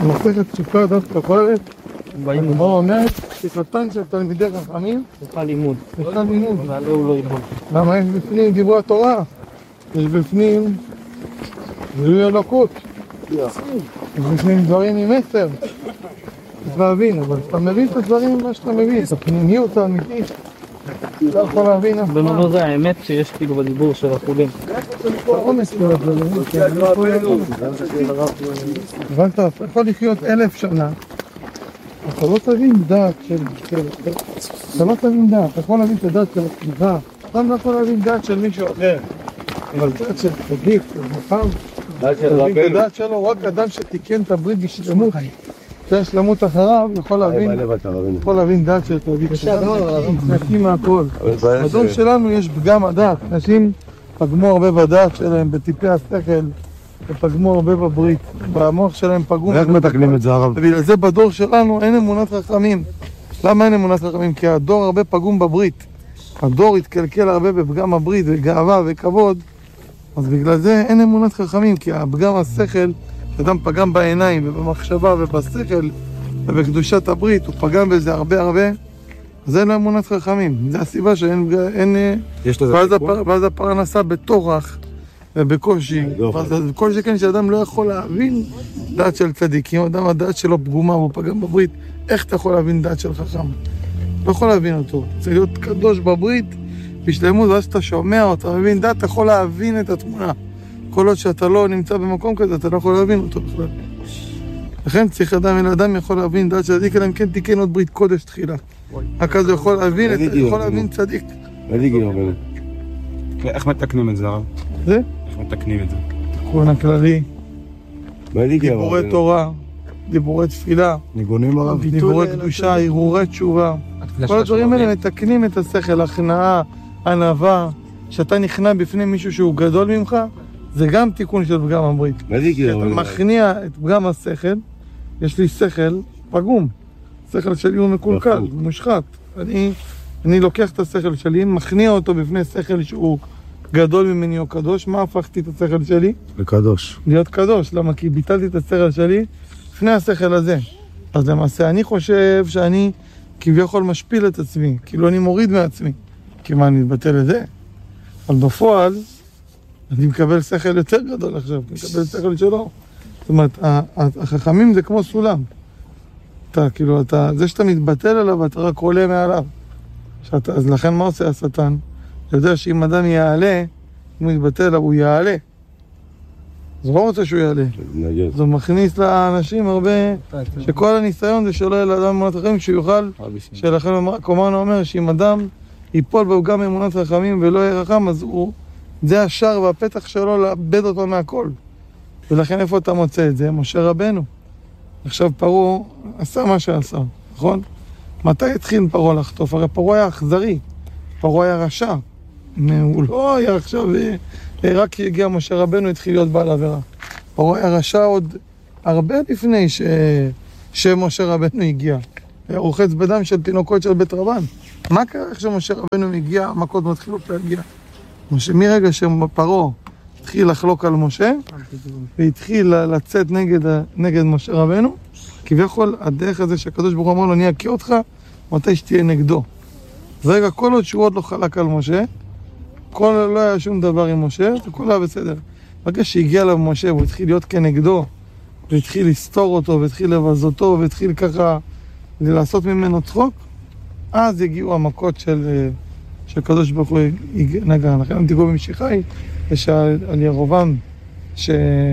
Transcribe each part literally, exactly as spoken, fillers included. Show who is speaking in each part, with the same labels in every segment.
Speaker 1: מסכת סוכה דף כ"א, הגמרא אומרת שחתן של תלמידי חכמים
Speaker 2: יוכל לימוד.
Speaker 1: יוכל לימוד.
Speaker 2: ועלה הוא לא ילמוד.
Speaker 1: למה יש בפנים דברי התורה? יש בפנים גילוי אלוקות. יש בפנים דברים עם מסר. צריך להבין, אבל אתה מבין את הדברים מה שאתה מבין, את הפנימיות האמיתית. אתה יכול להבין אף פעם.
Speaker 2: במובן זה האמת שיש כאילו בדיבור של החולים.
Speaker 1: העומס לא הדברים, אבל אתה יכול לחיות אלף שנה, אתה לא תבין דעת של... אתה לא תבין דעת, אתה יכול להבין את הדעת של הסביבה, אתה לא יכול להבין דעת של מישהו אחר, אבל דעת של צדיק, של מחר, את הדעת שלו, רק אדם שתיקן את הברית בשלמות, שהשלמות אחריו יכול להבין, יכול להבין דעת של צדיק, נקים מהכל. בדור שלנו יש פגם הדעת, אנשים פגמו הרבה בדעת שלהם, בטיפי השכל, ופגמו הרבה בברית, במוח שלהם פגמו.
Speaker 3: ואיך מתקנים את זה הרב?
Speaker 1: ובגלל זה בדור שלנו אין אמונת חכמים. למה אין אמונת חכמים? כי הדור הרבה פגום בברית. הדור התקלקל הרבה בפגם הברית וגאווה וכבוד, אז בגלל זה אין אמונת חכמים, כי הפגם השכל, שאדם פגם בעיניים ובמחשבה ובשכל ובקדושת הברית, הוא פגם בזה הרבה הרבה, אז אין לו אמונת חכמים. זה הסיבה שאין... אין, ואז, הפר, ואז הפרנסה בתורח ובקושי. ואז כל שכן שאדם לא יכול להבין דעת של צדיקים, אדם הדעת שלו פגומה והוא פגם בברית, איך אתה יכול להבין דעת של חכם? לא יכול להבין אותו. צריך להיות קדוש בברית בשלמות, ואז אתה שומע אותה, מבין דעת, אתה יכול להבין את התמונה. כל עוד שאתה לא נמצא במקום כזה, אתה לא יכול להבין אותו בכלל. לכן צריך אדם, אין אדם יכול להבין דעת צדיק, אלא אם כן תיקן עוד ברית קודש תחילה. רק אז הוא יכול להבין, יכול להבין צדיק.
Speaker 3: איך מתקנים את זה הרב?
Speaker 1: זה?
Speaker 3: איך מתקנים את זה?
Speaker 1: תיקון הכללי, דיבורי תורה, דיבורי תפילה,
Speaker 3: ניגונים הרב?
Speaker 1: דיבורי קדושה, הרהורי תשובה. כל הדברים האלה מתקנים את השכל, הכנעה, ענווה, שאתה נכנע בפני מישהו שהוא גדול ממך, זה גם תיקון של פגם הברית. כשאתה מכניע את פגם השכל, יש לי שכל פגום. השכל שלי הוא מקולקל, מושחת. אני, אני לוקח את השכל שלי, מכניע אותו בפני שכל שהוא גדול ממני או קדוש. מה הפכתי את השכל שלי?
Speaker 3: לקדוש.
Speaker 1: להיות קדוש. למה? כי ביטלתי את השכל שלי לפני השכל הזה. אז למעשה אני חושב שאני כביכול משפיל את עצמי, כאילו אני מוריד מעצמי. כי מה, אני אתבטל את זה? אבל בפועל, אני מקבל שכל יותר גדול עכשיו, אני מקבל שכל שלו. זאת אומרת, החכמים זה כמו סולם. אתה, כאילו, אתה, זה שאתה מתבטל עליו, אתה רק עולה מעליו. שאתה, אז לכן מה עושה השטן? אתה יודע שאם אדם יעלה, אם הוא מתבטל עליו, הוא יעלה. אז לא רוצה שהוא יעלה. אז הוא מכניס לאנשים הרבה, שכל הניסיון זה שלא יהיה לאדם אמונת חכמים, כשהוא יוכל, שלכן קומרנו אומר שאם אדם ייפול בו גם אמונת חכמים ולא יהיה חכם, אז הוא, זה השער והפתח שלו לאבד אותו מהכל. ולכן איפה אתה מוצא את זה? משה רבנו. עכשיו פרעה עשה מה שעשה, נכון? מתי התחיל פרעה לחטוף? הרי פרעה היה אכזרי, פרעה היה רשע. הוא לא היה עכשיו, רק הגיע משה רבנו, התחיל להיות בעל עבירה. פרעה היה רשע עוד הרבה לפני ש... שמשה רבנו הגיע. היה רוחץ בדם של תינוקות של בית רבן. מה קרה איך שמשה רבנו הגיע, המכות מתחילות להגיע? משה, מרגע שפרעה התחיל לחלוק על משה, והתחיל לצאת נגד, נגד משה רבנו, כביכול הדרך הזה שהקדוש ברוך הוא אמר לו, אני אקיא אותך, מתי שתהיה נגדו. רגע, כל עוד שהוא עוד לא חלק על משה, כל לא היה שום דבר עם משה, וכל היה בסדר. רגע שהגיע אליו משה, והוא התחיל להיות כנגדו, והתחיל לסתור אותו, והתחיל לבזותו, והתחיל ככה לעשות ממנו צחוק, אז הגיעו המכות של... שהקדוש ברוך הוא נגע. לכן הם תיגעו במשיחי, יש על ירובעם, ש...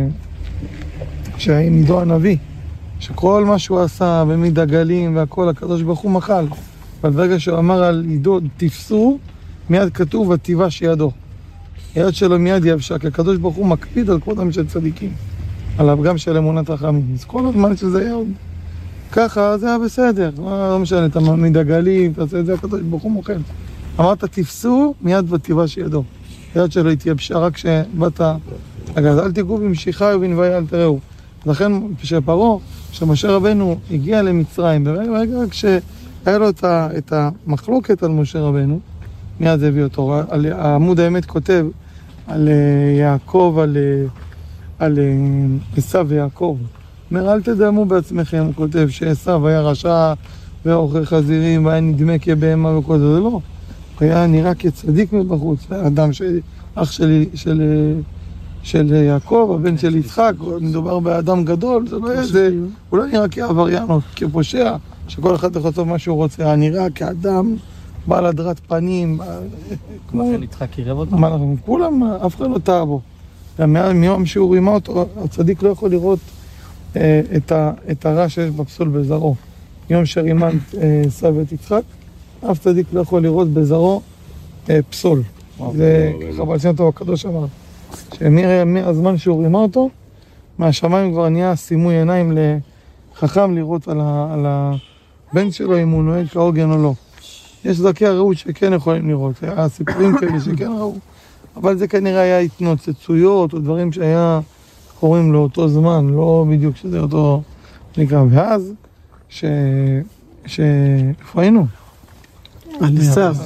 Speaker 1: שנידו הנביא, שכל מה שהוא עשה, ומיד הגלים והכל, הקדוש ברוך הוא מחל. אבל ברגע שהוא אמר על ידו, תפסו, מיד כתוב, ותיבש ידו. היד שלו מיד יבשה, כי הקדוש ברוך הוא מקפיד על כבודם של צדיקים, על הפגם של אמונת חכמים. אז כל הזמן שזה היה עוד ככה, זה היה בסדר. לא משנה, אתה מיד הגלים, תעשה את זה, הקדוש ברוך הוא מוחל. אמרת, תפסו, מיד ותיבש ידו. היד שלו התייבשה רק כשבאת, אגב, אל תיגעו במשיחי ובנביאי אל תראו. לכן, כשפרעה, כשמשה רבנו הגיע למצרים, ברגע רק שהיה לו את המחלוקת על משה רבנו, מיד הביא אותו. על עמוד האמת כותב על יעקב, על עשיו ויעקב, אומר, אל תדמו בעצמכם, הוא כותב שעשיו היה רשע ואוכל חזירים והיה נדמה כבהמה וכל זה, זה לא. הוא היה נראה כצדיק מבחוץ, האדם של אח שלי, של, של יעקב, הבן של יצחק, מדובר באדם גדול, זה לא היה זה, הוא לא נראה כעבריין או כפושע, שכל אחד יכול לעשות מה שהוא רוצה, היה נראה כאדם בעל הדרת פנים,
Speaker 2: כמו כן יצחק קירב אותו?
Speaker 1: כולם, אף אחד לא טעה בו. מיום שהוא רימה אותו, הצדיק לא יכול לראות אה, את, ה, את הרע שיש בפסול בזרעו. מיום שרימה אה, עשיו את יצחק, אף צדיק לא יכול לראות בזרעו אה, פסול. זה ככה בעל שם טוב הקדוש אמר. שמהזמן שהוא רימה אותו, מהשמיים כבר נהיה שימוי עיניים לחכם לראות על, ה, על הבן שלו אם הוא נוהג כהוגן או לא. יש דרכי הרעות שכן יכולים לראות, היה סיפורים כאלה שכן ראו, אבל זה כנראה היה התנוצצויות או דברים שהיה קוראים לאותו זמן, לא בדיוק שזה אותו נקרא. ואז, ש... ש... איפה היינו?
Speaker 4: על עשיו.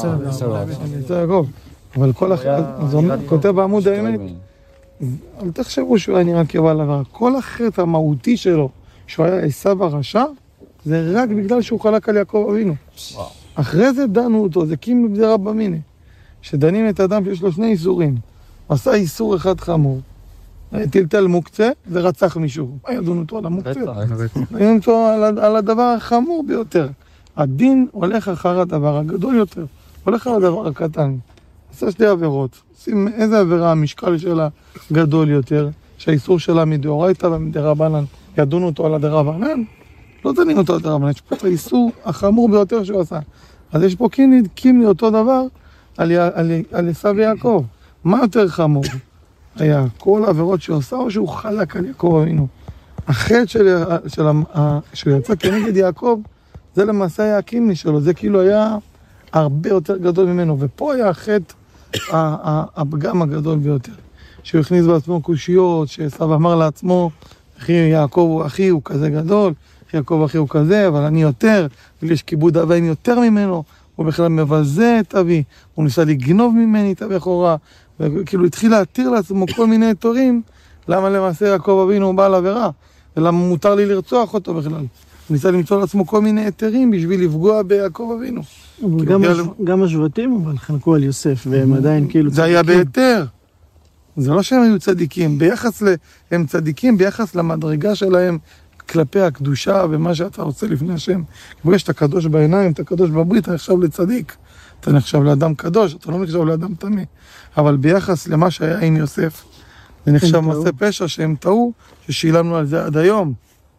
Speaker 1: על יעקב. אבל כל אחר, אז הוא כותב בעמוד האמת, אל תחשבו שהוא היה נראה כבעל עבר. כל החטא המהותי שלו, שהוא היה עשיו הרשע, זה רק בגלל שהוא חלק על יעקב אבינו. אחרי זה דנו אותו, זה קים בגזרה במיני. שדנים את האדם שיש לו שני איסורים. עשה איסור אחד חמור. טלטל מוקצה ורצח מישהו. מה ידונו אותו על המוקצה? ידונו אותו על, על הדבר החמור ביותר. הדין הולך אחר הדבר הגדול יותר. הולך על הדבר הקטן. עשה שתי עבירות. שים איזה עבירה המשקל שלה גדול יותר, שהאיסור שלה מדאורייתא ומדרבנן. ידונו אותו על הדרבנן. לא דנים אותו על דרבנן. יש פה את האיסור החמור ביותר שהוא עשה. אז יש פה קיניד, קימני אותו דבר על, על, על עשיו ויעקב. מה יותר חמור? היה כל העבירות שהוא עשה או שהוא חלק על יעקב אבינו? החטא של, של, שהוא יצא כנגד יעקב, זה למעשה היה הקימני שלו, זה כאילו היה הרבה יותר גדול ממנו, ופה היה החטא, הפגם הגדול ביותר. שהוא הכניס בעצמו קושיות, שעשיו אמר לעצמו, אחי יעקב הוא אחי, הוא כזה גדול, אחי יעקב אחי הוא כזה, אבל אני יותר, ויש כיבוד אביים יותר ממנו, הוא בכלל מבזה את אבי, הוא ניסה לגנוב ממני את אבי אחורה, וכאילו התחיל להתיר לעצמו כל מיני תורים, למה למעשה יעקב אבינו הוא בעל עבירה, ולמה מותר לי לרצוח אותו בכלל. הוא ניסה למצוא לעצמו כל מיני היתרים בשביל לפגוע ביעקב אבינו.
Speaker 4: גם השבטים אבל חנקו על יוסף, והם עדיין כאילו
Speaker 1: צדיקים. זה היה בהיתר. זה לא שהם היו צדיקים, ביחס ל... הם צדיקים ביחס למדרגה שלהם, כלפי הקדושה ומה שאתה רוצה לפני השם. כי יש את הקדוש בעיניים, את הקדוש בברית, אתה נחשב לצדיק. אתה נחשב לאדם קדוש, אתה לא נחשב לאדם תמי. אבל ביחס למה שהיה עם יוסף, זה נחשב מעשה פשע שהם טעו, ששילמנו על זה עד היום.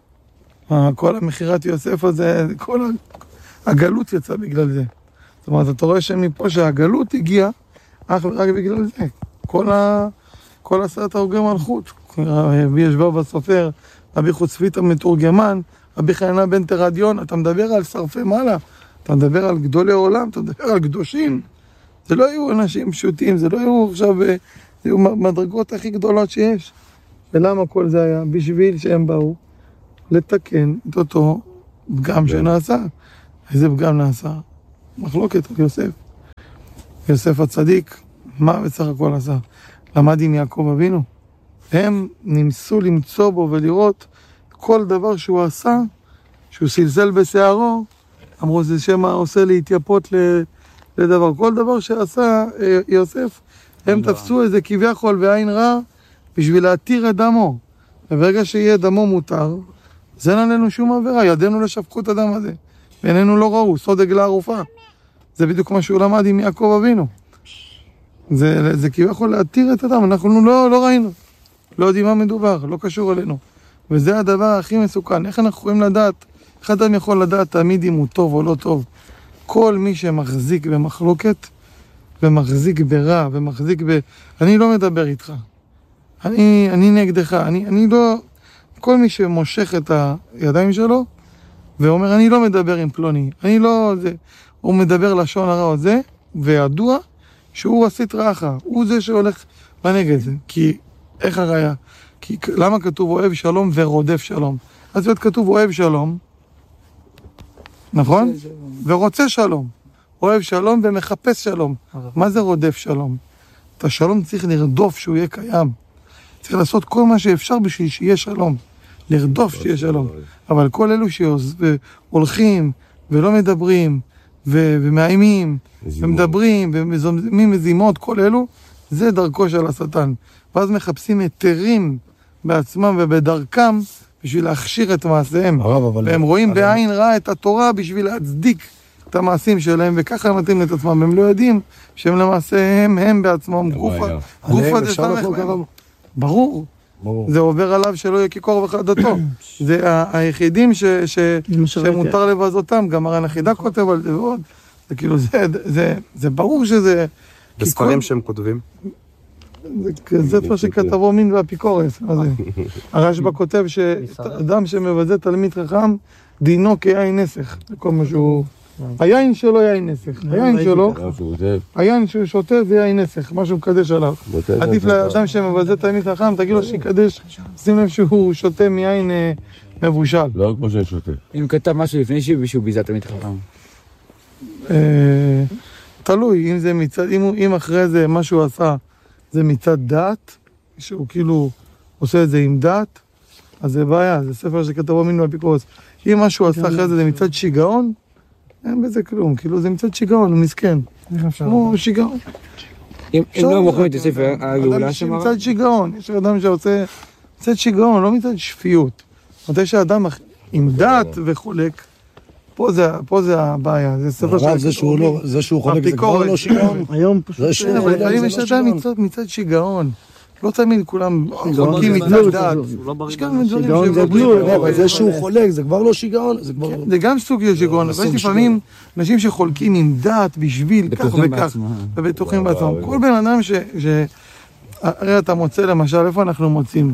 Speaker 1: כל המחירת יוסף הזה, כל הגלות יצא בגלל זה. זאת אומרת, אתה רואה שמפה שהגלות הגיעה, אך ורק בגלל זה. כל, ה... כל עשרת הרוגי מלכות. רבי ישבב בסופר, רבי חוצפית המתורגמן, רבי חננה בן תרדיון, אתה מדבר על שרפי מעלה, אתה מדבר על גדולי עולם, אתה מדבר על קדושים. זה לא היו אנשים פשוטים, זה לא היו עכשיו, זה היו מדרגות הכי גדולות שיש. ולמה כל זה היה? בשביל שהם באו לתקן את אותו פגם שנעשה. איזה פגם נעשה? מחלוקת על יוסף. יוסף הצדיק, מה בסך הכל עשה? למד עם יעקב אבינו. הם נמסו למצוא בו ולראות כל דבר שהוא עשה, שהוא סלסל בשערו, אמרו זה שמה עושה להתייפות לדבר. כל דבר שעשה יוסף, הם תפסו איזה כביכול ועין רע בשביל להתיר את דמו. וברגע שיהיה דמו מותר, זה אין עלינו שום עבירה, ידינו לשפכו את הדם הזה. ועינינו לא ראו, סוד עגלה ערופה. זה בדיוק מה שהוא למד עם יעקב אבינו. זה, זה כביכול להתיר את הדם, אנחנו לא, לא ראינו. לא יודעים מה מדובר, לא קשור אלינו. וזה הדבר הכי מסוכן. איך אנחנו יכולים לדעת, איך אדם יכול לדעת תמיד אם הוא טוב או לא טוב? כל מי שמחזיק במחלוקת, ומחזיק ברע, ומחזיק ב... אני לא מדבר איתך. אני, אני נגדך. אני, אני לא... כל מי שמושך את הידיים שלו, ואומר, אני לא מדבר עם פלוני. אני לא... זה... הוא מדבר לשון הרע או זה, וידוע שהוא עשית רעך. הוא זה שהולך בנגד זה. כי... איך הראיה? כי למה כתוב אוהב שלום ורודף שלום? אז זאת כתוב אוהב שלום, נכון? ורוצה שלום. אוהב שלום ומחפש שלום. מה זה רודף שלום? את השלום צריך לרדוף שהוא יהיה קיים. צריך לעשות כל מה שאפשר בשביל שיהיה שלום. לרדוף שיהיה שלום. אבל כל אלו שהולכים ולא מדברים, ומאיימים, ומדברים, ומזימים מזימות, כל אלו, זה דרכו של השטן. ואז מחפשים היתרים בעצמם ובדרכם, בשביל להכשיר את מעשיהם. והם רואים בעין רע את התורה בשביל להצדיק את המעשים שלהם, וככה הם נותנים את עצמם. הם לא יודעים שהם למעשה הם, הם בעצמם גופה. גופה זה סמך להם. ברור. זה עובר עליו שלא יהיה כקור וחדתו. זה היחידים שמותר לבזותם, גם הר"ן החידה כותב על זה ועוד. זה כאילו, זה ברור שזה...
Speaker 3: בספרים שהם כותבים?
Speaker 1: זה ספר שכתבו מין והאפיקורס. הרשב"א כותב שאדם שמבזה תלמיד חכם, דינו כיין נסך. זה כל משהו... היין שלו יין נסך. היין שלו, היין שהוא שותה זה יין נסך, משהו מקדש עליו. עדיף לאדם שמבזה תלמיד חכם, תגיד לו שיקדש, שים לב שהוא שותה מיין מבושל.
Speaker 5: לא כמו שאני שותה. אם כתב משהו לפני שהוא ביזה תלמיד חכם.
Speaker 1: תלוי, אם זה מצד, אם אחרי זה מה שהוא עשה זה מצד דת, שהוא כאילו עושה את זה עם דת, אז זה בעיה, זה ספר שכתבו מינו אפיקורס. אם מה שהוא עשה אחרי זה זה מצד שיגעון, אין בזה כלום, כאילו זה מצד שיגעון, הוא מסכן. כמו שיגעון.
Speaker 5: אם לא מוכרים את הספר, הגאולה שמרה?
Speaker 1: מצד שיגעון, יש אדם שעושה מצד שיגעון, לא מצד שפיות. מתי שאדם עם דת וחולק, פה זה, פה זה הבעיה, זה ספר של...
Speaker 6: זה שהוא לא, זה שהוא חולק זה כבר לא שיגעון.
Speaker 4: היום פשוט...
Speaker 1: אבל לפעמים יש אדם מצד שיגעון. לא תמיד כולם חולקים מצד דת. יש גם דברים
Speaker 6: שבגלו, אבל זה שהוא חולק זה כבר לא שיגעון.
Speaker 1: זה גם סוג של שיגעון, אבל יש לפעמים אנשים שחולקים עם דת בשביל כך וכך, ובטוחים בעצמם. כל בן אדם ש... הרי אתה מוצא למשל, איפה אנחנו מוצאים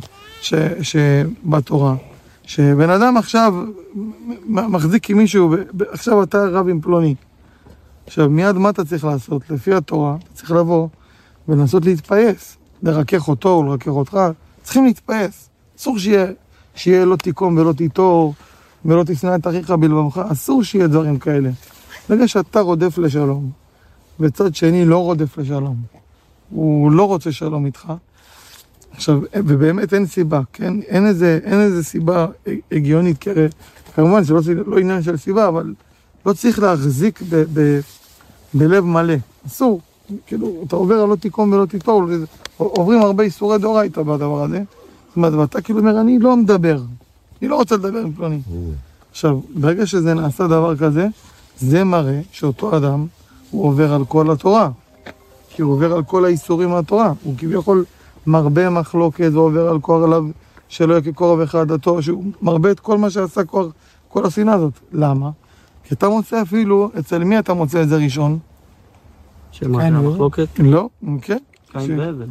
Speaker 1: שבתורה? שבן אדם עכשיו מחזיק עם מישהו, עכשיו אתה רב עם פלוני. עכשיו מיד מה אתה צריך לעשות? לפי התורה, אתה צריך לבוא ולנסות להתפייס. לרכך אותו או לרכך אותך, צריכים להתפייס. אסור שיהיה, שיהיה לא תיקום ולא תיטור, ולא תשנא את אחיך בלבבך, אסור שיהיה דברים כאלה. ברגע שאתה רודף לשלום, וצד שני לא רודף לשלום, הוא לא רוצה שלום איתך, עכשיו, ובאמת אין סיבה, כן? אין איזה, אין איזה סיבה הגיונית, כרי, כמובן זה לא, לא עניין של סיבה, אבל לא צריך להחזיק ב, ב, בלב מלא, אסור. כאילו, אתה עובר על לא תיקום ולא תיטור, עוברים הרבה איסורי דאורייתא בדבר הזה. זאת אומרת, ואתה כאילו אומר, אני לא מדבר, אני לא רוצה לדבר עם פלוני. עכשיו, ברגע שזה נעשה דבר כזה, זה מראה שאותו אדם, הוא עובר על כל התורה. כי הוא עובר על כל האיסורים מהתורה. הוא כביכול מרבה מחלוקת ועובר על כל עליו שלא יהיה כקורב וחדתו, שהוא מרבה את כל מה שעשה כל, כל השנאה הזאת. למה? כי אתה מוצא אפילו, אצל מי אתה מוצא את זה ראשון?
Speaker 2: שמה, זה המחלוקת?
Speaker 1: לא, כן.
Speaker 2: קין והבל.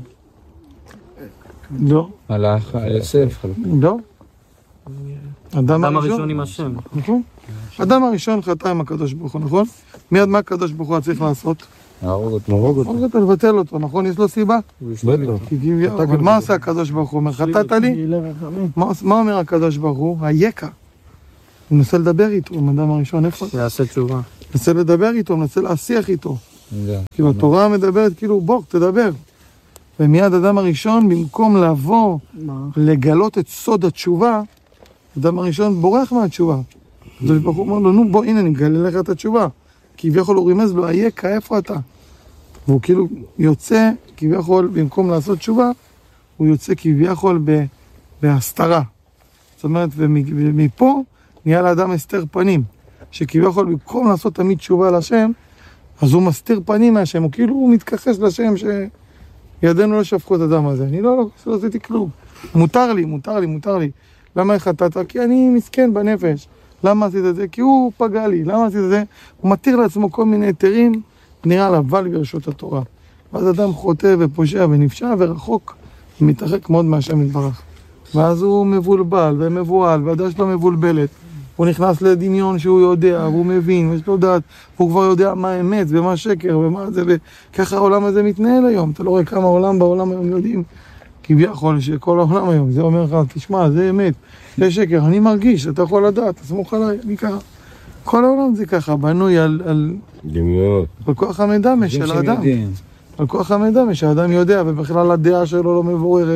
Speaker 1: לא.
Speaker 5: הלך, יוסף.
Speaker 1: לא.
Speaker 2: אדם הראשון עם השם.
Speaker 1: נכון. אדם הראשון חטא עם הקדוש ברוך הוא, נכון? מיד מה הקדוש ברוך הוא צריך לעשות?
Speaker 5: להרוג אותו. להרוג אותו.
Speaker 1: להרוג אותו, לבטל אותו, נכון? יש לו סיבה? אבל מה עושה הקדוש ברוך הוא? אומר, חטאת לי? מה אומר הקדוש ברוך הוא? היקה. הוא מנסה לדבר איתו, עם אדם הראשון, איפה?
Speaker 2: יעשה תשובה.
Speaker 1: מנסה לדבר איתו, מנסה להשיח איתו. כאילו התורה מדברת, כאילו בוא, תדבר. ומיד אדם הראשון, במקום לבוא, לגלות את סוד התשובה, אדם הראשון בורח מהתשובה. אז הוא אומר לו, נו בוא, הנה אני מגלה לך את התשובה. כביכול הוא רימז לו, אייכה, איפה אתה? והוא כאילו יוצא, כביכול, במקום לעשות תשובה, הוא יוצא כביכול בהסתרה. זאת אומרת, ומפה נהיה לאדם הסתר פנים, שכביכול במקום לעשות תמיד תשובה לשם, אז הוא מסתיר פנים מהשם, הוא כאילו הוא מתכחש לשם שידינו לא שפכו את הדם הזה. אני לא, לא, לא עשיתי כלום. מותר לי, מותר לי, מותר לי. למה חטאת? כי אני מסכן בנפש. למה עשית את זה? כי הוא פגע לי. למה עשית את זה? הוא מתיר לעצמו כל מיני היתרים, נראה לבן ברשות התורה. ואז אדם חוטא ופושע ונפשע ורחוק, ומתרחק מאוד מהשם יתברך. ואז הוא מבולבל ומבועל, והדעה שלו מבולבלת. הוא נכנס לדמיון שהוא יודע, והוא מבין, ויש לו דעת, והוא כבר יודע מה האמת ומה שקר ומה זה, וככה העולם הזה מתנהל היום. אתה לא רואה כמה העולם בעולם היום יודעים, כביכול שכל העולם היום, זה אומר לך, תשמע, זה אמת, זה שקר, אני מרגיש, אתה יכול לדעת, תסמוך עליי, אני ככה. כל העולם זה ככה, בנוי על... על
Speaker 5: דמיון.
Speaker 1: על כוח המדמה של האדם. על כוח המדמה שהאדם יודע, ובכלל הדעה שלו לא מבוררת,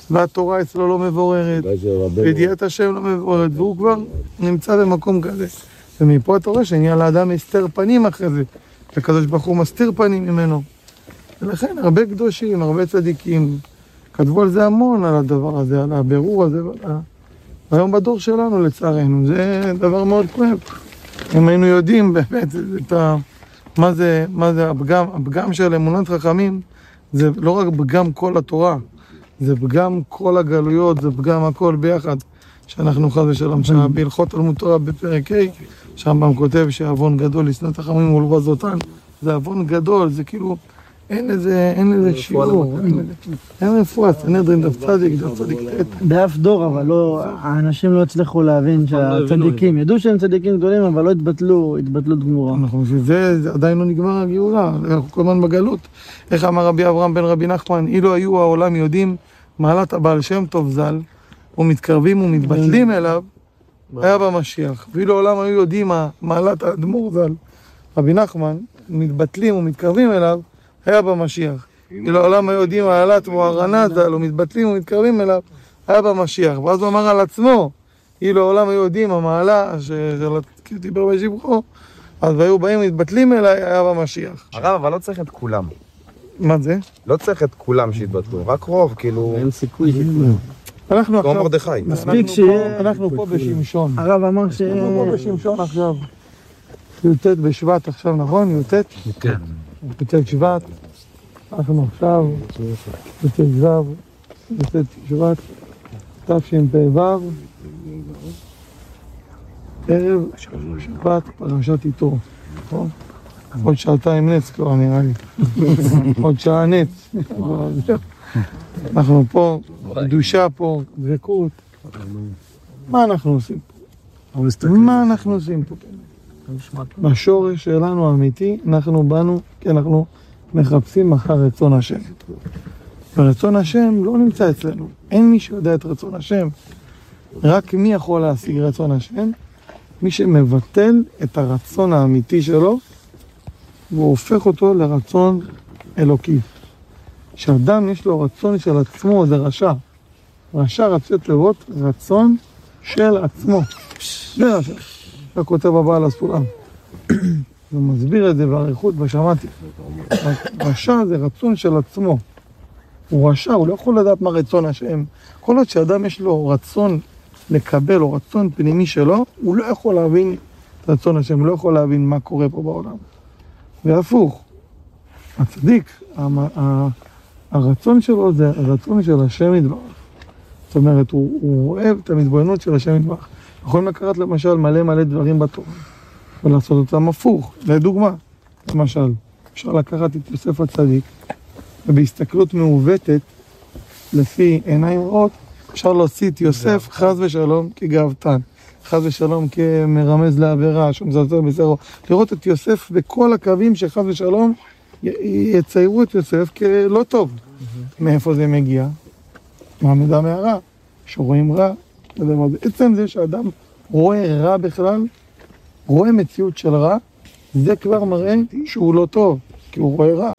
Speaker 1: והתורה אצלו לא מבוררת, וידיעת השם לא מבוררת, והוא כבר נמצא במקום כזה. ומפה אתה רואה שנהיה לאדם הסתר פנים אחרי זה, הקדוש ברוך הוא מסתיר פנים ממנו. ולכן הרבה קדושים, הרבה צדיקים, כתבו על זה המון, על הדבר הזה, על הבירור הזה, היום בדור שלנו לצערנו, זה דבר מאוד כואב. אם היינו יודעים באמת את ה... מה זה, מה זה הפגם, הפגם של אמונת חכמים, זה לא רק פגם כל התורה, זה פגם כל הגלויות, זה פגם הכל ביחד, שאנחנו חד ושלום, שבהלכות תלמוד תורה בפרק ה', שם כותב שעוון גדול לשנוא את החכמים ולבז אותן, זה עוון גדול, זה כאילו, אין לזה, אין לזה שיעור, אין רפואה, סנהדרין דף צדיק, דף צדיק תת.
Speaker 4: באף דור, אבל לא, האנשים לא הצליחו להבין שהצדיקים, ידעו שהם צדיקים גדולים, אבל לא התבטלו, התבטלות גמורה.
Speaker 1: אנחנו חושבים, זה עדיין לא נגמר הגאולה, אנחנו כל הזמן בגלות. איך אמר רבי אברהם בן רבי נחמן, אילו היו העולם יודעים מעלת הבעל שם טוב ז"ל, ומתקרבים ומתבטלים אליו, היה במשיח. ואילו העולם היו יודעים מעלת האדמו"ר ז"ל, רבי נחמן, מתבטלים ומתקרבים אליו, היה במשיח. אילו העולם היו יודעים מעלת מוהר"ן ז"ל, ומתבטלים ומתקרבים אליו, היה במשיח. ואז הוא אמר על עצמו, אילו העולם היו יודעים המעלה, שדיבר בשבחו, אז והיו באים ומתבטלים אליי, היה במשיח.
Speaker 3: הרב, אבל לא צריך את כולם.
Speaker 1: מה זה?
Speaker 3: לא צריך את כולם שהתבטלו, רק רוב, כאילו...
Speaker 2: אין סיכוי שכולם.
Speaker 1: אנחנו
Speaker 3: כמו
Speaker 1: עכשיו...
Speaker 3: מרדכי.
Speaker 4: מספיק שיהיה...
Speaker 1: אנחנו פה בשמשון.
Speaker 4: הרב אמר ש...
Speaker 1: אנחנו פה בשמשון עכשיו. י"ט בשבט עכשיו, נכון? י"ט?
Speaker 3: כן.
Speaker 1: י"ט שבט. אנחנו עכשיו, י"ט זו, י"ט שבט, תשפ"ו, ערב שבת פרשת יתרו, נכון? עוד שעתיים נץ כבר נראה לי, עוד שעה נץ. אנחנו פה, קדושה פה, דבקות. מה אנחנו עושים פה? מה אנחנו עושים פה? בשורש שלנו האמיתי, אנחנו באנו, כי אנחנו מחפשים אחר רצון השם. ורצון השם לא נמצא אצלנו. אין מי שיודע את רצון השם. רק מי יכול להשיג רצון השם? מי שמבטל את הרצון האמיתי שלו, והוא הופך אותו לרצון אלוקי. כשאדם יש לו רצון של עצמו, זה רשע. רשע רצית לראות רצון של עצמו. זה רשע. זה כותב הבעל הסולם. הוא מסביר את זה בעריכות בשמעתי. רשע זה רצון של עצמו. הוא רשע, הוא לא יכול לדעת מה רצון השם. כל עוד שאדם יש לו רצון לקבל או רצון פנימי שלו, הוא לא יכול להבין את רצון השם, הוא לא יכול להבין מה קורה פה בעולם. והפוך, הצדיק, הרצון שלו זה הרצון של השם יתברך. זאת אומרת, הוא, הוא אוהב את המתבוננות של השם יתברך. יכולים לקחת למשל מלא מלא דברים בתורה, ולעשות אותם הפוך. לדוגמה, למשל, אפשר לקחת את יוסף הצדיק, ובהסתכלות מעוותת, לפי עיניים רעות, אפשר להוציא את יוסף חס ושלום כגאוותן, חס ושלום כמרמז לעבירה, שמזלזל בזרעו. לראות את יוסף בכל הקווים שחס ושלום יציירו את יוסף כלא טוב. מאיפה זה מגיע? מהמידה מהרע, שרואים רע. עצם זה שאדם רואה רע בכלל, רואה מציאות של רע, זה כבר מראה שהוא לא טוב, כי הוא רואה רע.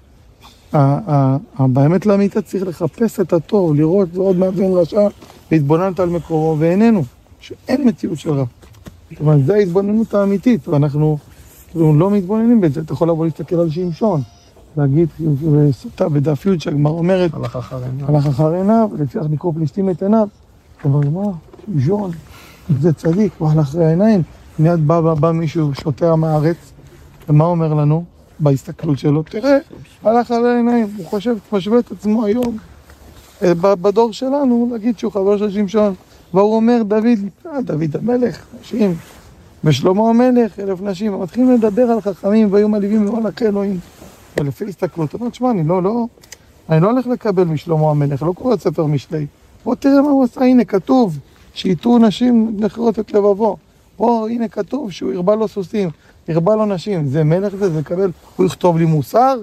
Speaker 1: באמת לאמיתה צריך לחפש את הטוב, לראות ועוד מאזן רשע, להתבוננת על מקורו, ואיננו, שאין מציאות של רע. זאת אומרת, זו ההתבוננות האמיתית, ואנחנו לא מתבוננים בזה. אתה יכול לבוא להסתכל על שמשון, להגיד, סוטה בדף י' שהגמרא אומרת, הלך אחר עיניו, הלך אחר עיניו, ולפיכך נקרוא פלישתים את עיניו. אתה אומר, מה? שמשון, זה צדיק, הוא הלך אחרי העיניים. מיד בא, בא, בא מישהו שוטר מהארץ, ומה אומר לנו? בהסתכלות שלו, תראה, הלך על העיניים, הוא חושב, משווה את עצמו היום, בדור שלנו, להגיד שהוא חבר של שמשון, והוא אומר, דוד, אה, דוד המלך, נשים, ושלמה המלך, אלף נשים, מתחילים לדבר על חכמים, והיו מלאיבים למלאכי אלוהים, ולפי הסתכלות, אבל תשמע, אני לא, לא, אני לא הולך לקבל משלמה המלך, לא קורא את ספר משלי, בוא תראה מה הוא עשה, הנה כתוב, שיתרו נשים לכרות את לבבו, בוא, הנה כתוב שהוא הרבה לו סוסים, הרבה לו נשים, זה מלך זה, זה קבל, הוא יכתוב לי מוסר?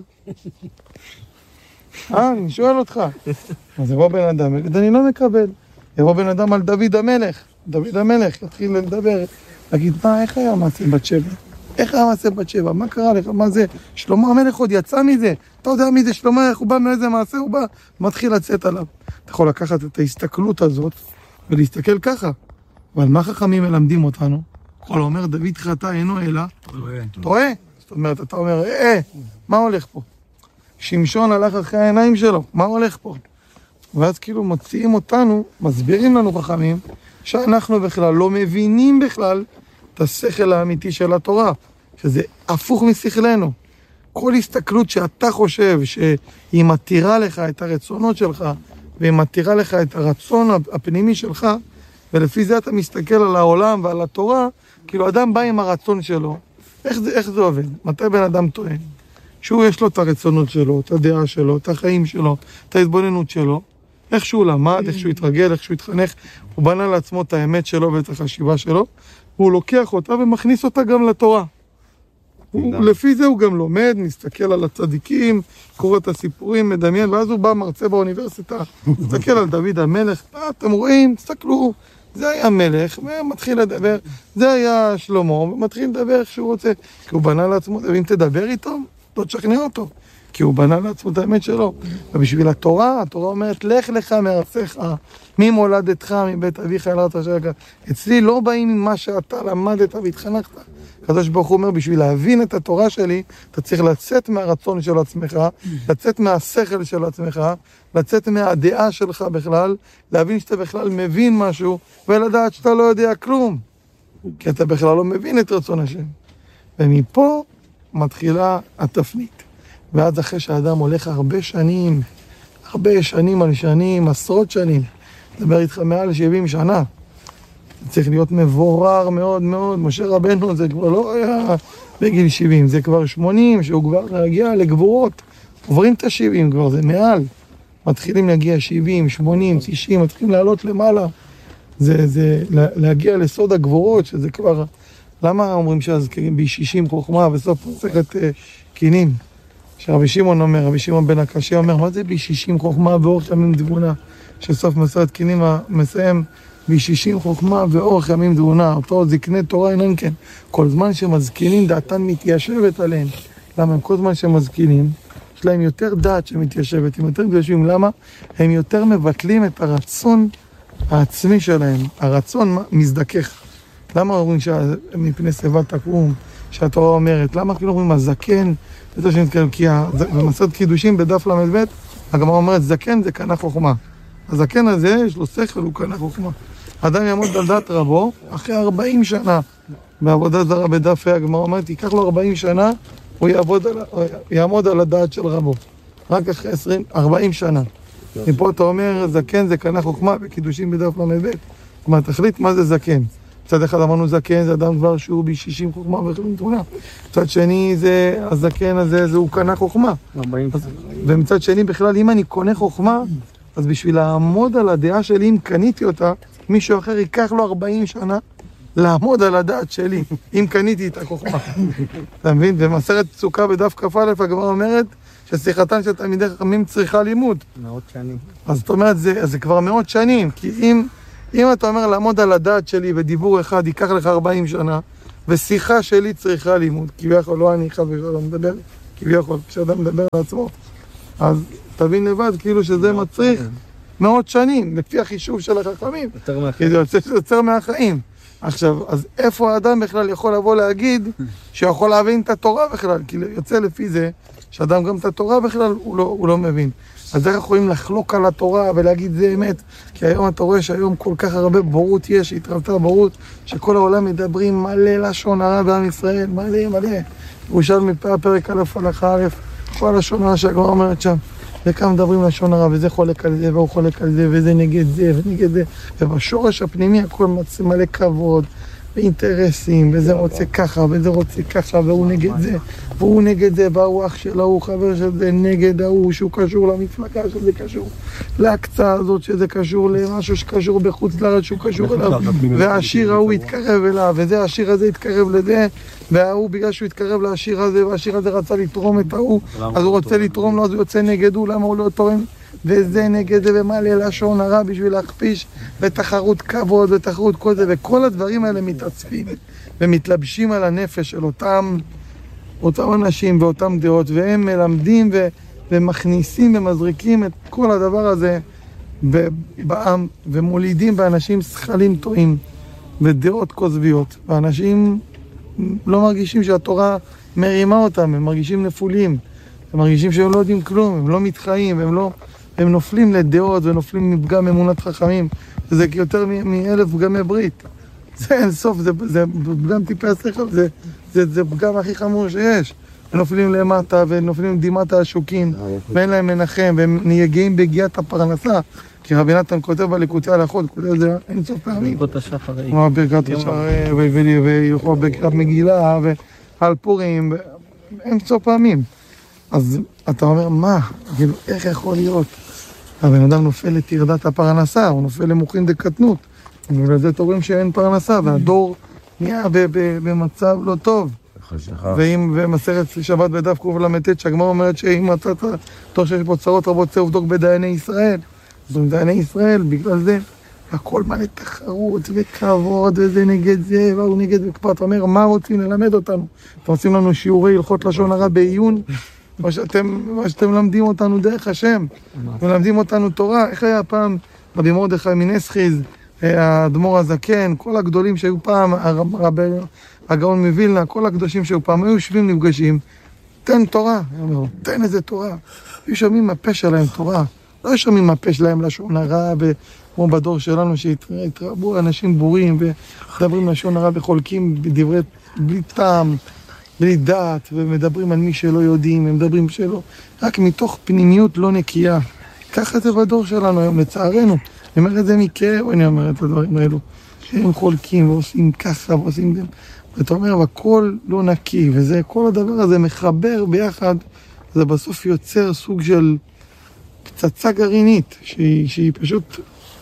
Speaker 1: אה, אני שואל אותך. אז יבוא בן אדם, אני לא מקבל. יבוא בן אדם על דוד המלך, דוד המלך, יתחיל לדבר, להגיד, מה, איך היה מעשה בת שבע? איך היה מעשה בת שבע? מה קרה לך? מה זה? שלמה המלך עוד יצא מזה? אתה יודע מי זה שלמה, איך הוא בא מאיזה מעשה הוא בא? מתחיל לצאת עליו. אתה יכול לקחת את ההסתכלות הזאת ולהסתכל ככה. אבל מה חכמים מלמדים אותנו? כל אומר, דוד חטא אינו אלא, טועה. זאת אומרת, אתה אומר, אה, מה הולך פה? שמשון הלך אחרי העיניים שלו, מה הולך פה? ואז כאילו מוציאים אותנו, מסבירים לנו חכמים, שאנחנו בכלל לא מבינים בכלל את השכל האמיתי של התורה, שזה הפוך משכלנו. כל הסתכלות שאתה חושב שהיא מתירה לך את הרצונות שלך, והיא מתירה לך את הרצון הפנימי שלך, ולפי זה אתה מסתכל על העולם ועל התורה, כאילו אדם בא עם הרצון שלו. איך זה, איך זה עובד? מתי בן אדם טוען? שהוא יש לו את הרצונות שלו, את הדעה שלו, את החיים שלו, את ההתבוננות שלו, איך שהוא למד, איך שהוא התרגל, איך שהוא התחנך, הוא בנה לעצמו את האמת שלו ואת החשיבה שלו, והוא לוקח אותה ומכניס אותה גם לתורה. הוא, לפי זה הוא גם לומד, מסתכל על הצדיקים, קורא את הסיפורים, מדמיין, ואז הוא בא מרצה באוניברסיטה, מסתכל על דוד המלך, אתם רואים, תסתכלו, זה היה מלך, ומתחיל לדבר, זה היה שלמה, ומתחיל לדבר איך שהוא רוצה, כי הוא בנה לעצמו, ואם תדבר איתו, לא תשכנע אותו, כי הוא בנה לעצמו את האמת שלו. ובשביל התורה, התורה אומרת, לך לך מארצך, ממולדתך, מבית אביך אל ארץ אשר יגעת. אצלי לא באים ממה שאתה למדת והתחנכת. הקדוש ברוך הוא אומר, בשביל להבין את התורה שלי, אתה צריך לצאת מהרצון של עצמך, לצאת מהשכל של עצמך, לצאת מהדעה שלך בכלל, להבין שאתה בכלל מבין משהו, ולדעת שאתה לא יודע כלום. כי אתה בכלל לא מבין את רצון השם. ומפה מתחילה התפנית. ואז אחרי שהאדם הולך הרבה שנים, הרבה שנים על שנים, עשרות שנים, מדבר איתך מעל שבעים שנה, צריך להיות מבורר מאוד מאוד. משה רבנו זה כבר לא היה בגיל שבעים, זה כבר שמונים, שהוא כבר להגיע לגבורות, עוברים את ה-שבעים כבר, זה מעל. מתחילים להגיע שבעים, שמונים, תשעים, מתחילים לעלות למעלה. זה, זה להגיע לסוד הגבורות, שזה כבר, למה אומרים שאז ב-שישים חוכמה וסוף מסכת קינים? שרבי שמעון אומר, רבי שמעון בן הקשיא אומר, מה זה ב-שישים חוכמה ואורך ימים תבונה? שסוף מסכת קינים מסיים ב-שישים חוכמה ואורך ימים תבונה. אותו זקני תורה אינן כן. כל זמן שמזקינים דעתן מתיישבת עליהם. למה? כל זמן שמזקינים, יש להם יותר דעת שמתיישבת, הם יותר מתיישבים. למה? הם יותר מבטלים את הרצון העצמי שלהם. הרצון מזדכך. למה אומרים שמפני שיבה תקום, שהתורה אומרת? למה כאילו אומרים הזקן? כי במסכת קידושים בדף למד ב' הגמרא אומרת זקן זה קנה חוכמה. הזקן הזה יש לו שכל, הוא קנה חוכמה. אדם יעמוד על דעת רבו אחרי ארבעים שנה בעבודה זרה בדף ה' הגמרא אומרת ייקח לו ארבעים שנה, הוא יעבוד על, יעמוד על הדעת של רבו רק אחרי עשרים, ארבעים שנה. מפה אתה אומר זקן זה קנה חוכמה בקידושים בדף למד ב'. כלומר תחליט מה זה זקן. מצד אחד אמרנו זקן, זה אדם כבר שהוא ב-שישים חוכמה וחלום תבונה. מצד שני, זה, הזקן הזה, זה הוא קנה חוכמה. אז, ומצד שני, בכלל, אם אני קונה חוכמה, אז בשביל לעמוד על הדעה שלי, אם קניתי אותה, מישהו אחר ייקח לו ארבעים שנה לעמוד על הדעת שלי, אם קניתי את החוכמה. אתה מבין? ומסכת פסוקה בדף כ"א, הגמרא אומרת, ששיחתן של תלמידי חכמים צריכה לימוד.
Speaker 2: מאות שנים.
Speaker 1: אז זאת אומרת, זה, זה כבר מאות שנים, כי אם... אם אתה אומר לעמוד על הדעת שלי בדיבור אחד ייקח לך ארבעים שנה, ושיחה שלי צריכה לימוד, כביכול לא אני חד ושלום מדבר, כביכול כשאדם מדבר על עצמו, אז תבין לבד כאילו שזה מצריך מאות שנים, לפי החישוב של החכמים, כי זה יוצא שיוצר מהחיים. עכשיו, אז איפה האדם בכלל יכול לבוא להגיד שיכול להבין את התורה בכלל? כי יוצא לפי זה שאדם גם את התורה בכלל הוא לא, הוא לא מבין. אז איך יכולים לחלוק על התורה ולהגיד זה אמת? כי היום אתה רואה שהיום כל כך הרבה בורות יש, התרבתה בורות, שכל העולם מדברים מלא לשון הרע בעם ישראל, מלא מלא. ירושלמי פרק א' הלכה א', כל לשון הרע שהגמרא אומרת שם, וכאן מדברים לשון הרע, וזה חולק על זה, והוא חולק על זה, וזה נגד זה, ונגד זה, ובשורש הפנימי הכל מלא כבוד, ואינטרסים, וזה רוצה ככה, וזה רוצה ככה, והוא נגד זה, והוא נגד זה, והוא אח שלו, הוא חבר של זה, נגד ההוא, שהוא קשור למפלגה שזה קשור, להקצה הזאת שזה קשור למשהו שקשור בחוץ לארץ, שהוא קשור אליו, והעשיר ההוא יתקרב אליו, וזה העשיר הזה יתקרב לזה, וההוא בגלל שהוא יתקרב לעשיר הזה, והעשיר הזה רצה לתרום את ההוא, אז הוא רוצה לתרום לו, אז הוא יוצא נגדו, למה הוא לא תורם? וזה נגד זה ומעלה לשון הרע בשביל להכפיש, ותחרות כבוד ותחרות כל זה, וכל הדברים האלה מתעצפים ומתלבשים על הנפש של אותם, אותם אנשים ואותם דעות, והם מלמדים ו, ומכניסים ומזריקים את כל הדבר הזה בעם, ומולידים באנשים שכלים טועים ודעות כוזביות, ואנשים לא מרגישים שהתורה מרימה אותם, הם מרגישים נפולים, הם מרגישים שהם לא יודעים כלום, הם לא מתחיים, הם לא, הם נופלים לדעות ונופלים מפגם אמונת חכמים, וזה יותר מאלף פגמי ברית. זה אין סוף, זה, זה פגם טיפי השכל, זה, זה, זה פגם הכי חמור שיש. הם נופלים למטה ונופלים דמעת השוקין, ואין להם מנחם, והם נהגים בגיעת הפרנסה. כי רבי נתן כותב בליקוטי הלכות, כותב זה אין סוף פעמים.
Speaker 2: ברכות השחרי.
Speaker 1: כמו ברכת השחרי, ויכול ברכת מגילה, ועל פורים, אין סוף פעמים. אז אתה אומר, מה? כאילו, איך יכול להיות? הבן אדם נופל לתרדת הפרנסה, הוא נופל למוחין דקטנות. ולזה תורים שאין פרנסה, והדור נהיה במצב לא טוב. ואם במסכת שבת בדף קל"ט, שהגמרא אומרת שאם אתה תור שיש פה צרות רבות צריך לבדוק בדייני ישראל. אז בדייני ישראל, בגלל זה, הכל מלא תחרות וכבוד, וזה נגד זה, והוא נגד וכבר, אתה אומר, מה רוצים ללמד אותנו? אתם עושים לנו שיעורי הלכות לשון הרע בעיון, מה שאתם, מה שאתם למדים אותנו דרך השם, מלמדים אותנו תורה. איך היה פעם רבי מרדכי מנסחיז, האדמו"ר הזקן, כל הגדולים שהיו פעם, הרבי הגאון מווילנה, כל הקדושים שהיו פעם, היו יושבים נפגשים, תן תורה, אומר, תן איזה תורה. היו שומעים מהפה שלהם תורה, לא שומעים מהפה שלהם לשון הרע, כמו בדור שלנו שהתרבו אנשים בורים ומדברים לשון הרע וחולקים בדברי בלי טעם, בלי דעת, ומדברים על מי שלא יודעים, הם מדברים שלא, רק מתוך פנימיות לא נקייה. ככה זה בדור שלנו היום, לצערנו. אני אומר את זה מכאב, אני אומר את הדברים האלו, שהם חולקים ועושים ככה ועושים זה. ואתה אומר, הכל לא נקי, וזה, כל הדבר הזה מחבר ביחד, זה בסוף יוצר סוג של פצצה גרעינית, שהיא, שהיא פשוט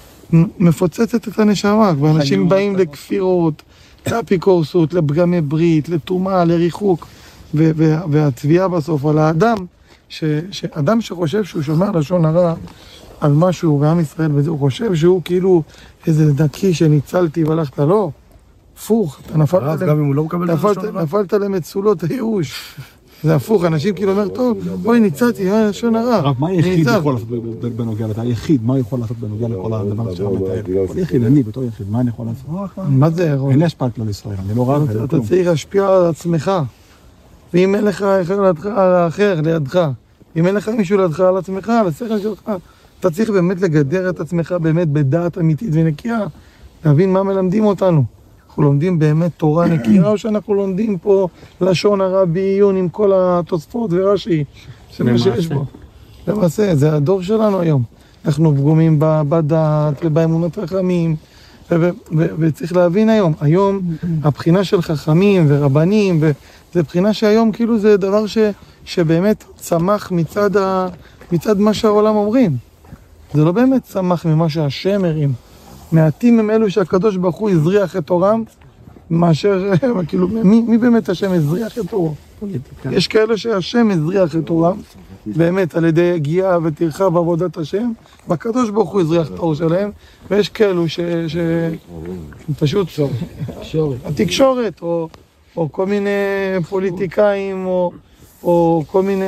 Speaker 1: מפוצצת את הנשמה, ואנשים באים לכפירות, לאפיקורסות, לפגמי ברית, לטומאה, לריחוק, ו- ו- והתביעה בסוף על האדם, ש- שאדם שחושב שהוא שומע לשון הרע על משהו בעם ישראל, וזה, הוא חושב שהוא כאילו איזה דקי שניצלתי והלכת, לא, הפוך, אתה נפלת,
Speaker 6: גם אם הוא לא מקבל את
Speaker 1: נפלת, נפלת למצולות הייאוש. זה הפוך, אנשים כאילו אומר, טוב, בואי ניצלתי, לשון הרע.
Speaker 7: הרב, מה היחיד יכול לעשות בנוגע לזה? היחיד, מה יכול לעשות בנוגע לכל הדבר שאתה מתאר? כל יחיד, אני בתור יחיד, מה אני יכול לעשות?
Speaker 1: מה זה יכול?
Speaker 7: אין לי השפעה כלל ישראל, אני לא רב,
Speaker 1: אתה צריך להשפיע על עצמך. ואם אין לך על האחר, לידך, אם אין לך מישהו לידך על עצמך, על השכל שלך, אתה צריך באמת לגדר את עצמך באמת בדעת אמיתית ונקייה, להבין מה מלמדים אותנו. אנחנו לומדים באמת תורה נקייה, או שאנחנו לומדים פה לשון הרע בעיון עם כל התוספות ורש"י, שמה שיש בו. למעשה, זה הדור שלנו היום. אנחנו פגומים בדעת ובאמונות רחמים, וצריך להבין היום, היום הבחינה של חכמים ורבנים, זה בחינה שהיום כאילו זה דבר שבאמת צמח מצד מה שהעולם אומרים. זה לא באמת צמח ממה שהשם הרים. מעטים הם אלו שהקדוש ברוך הוא הזריח את תורם, מאשר, כאילו, מי, מי באמת השם הזריח את תורו? יש כאלה שהשם הזריח את תורם, באמת על ידי הגיעה וטרחה בעבודת השם, והקדוש ברוך הוא הזריח את תור שלהם, ויש כאלו ש... ש... פשוט התקשורת, או, או כל מיני פוליטיקאים, או, או כל מיני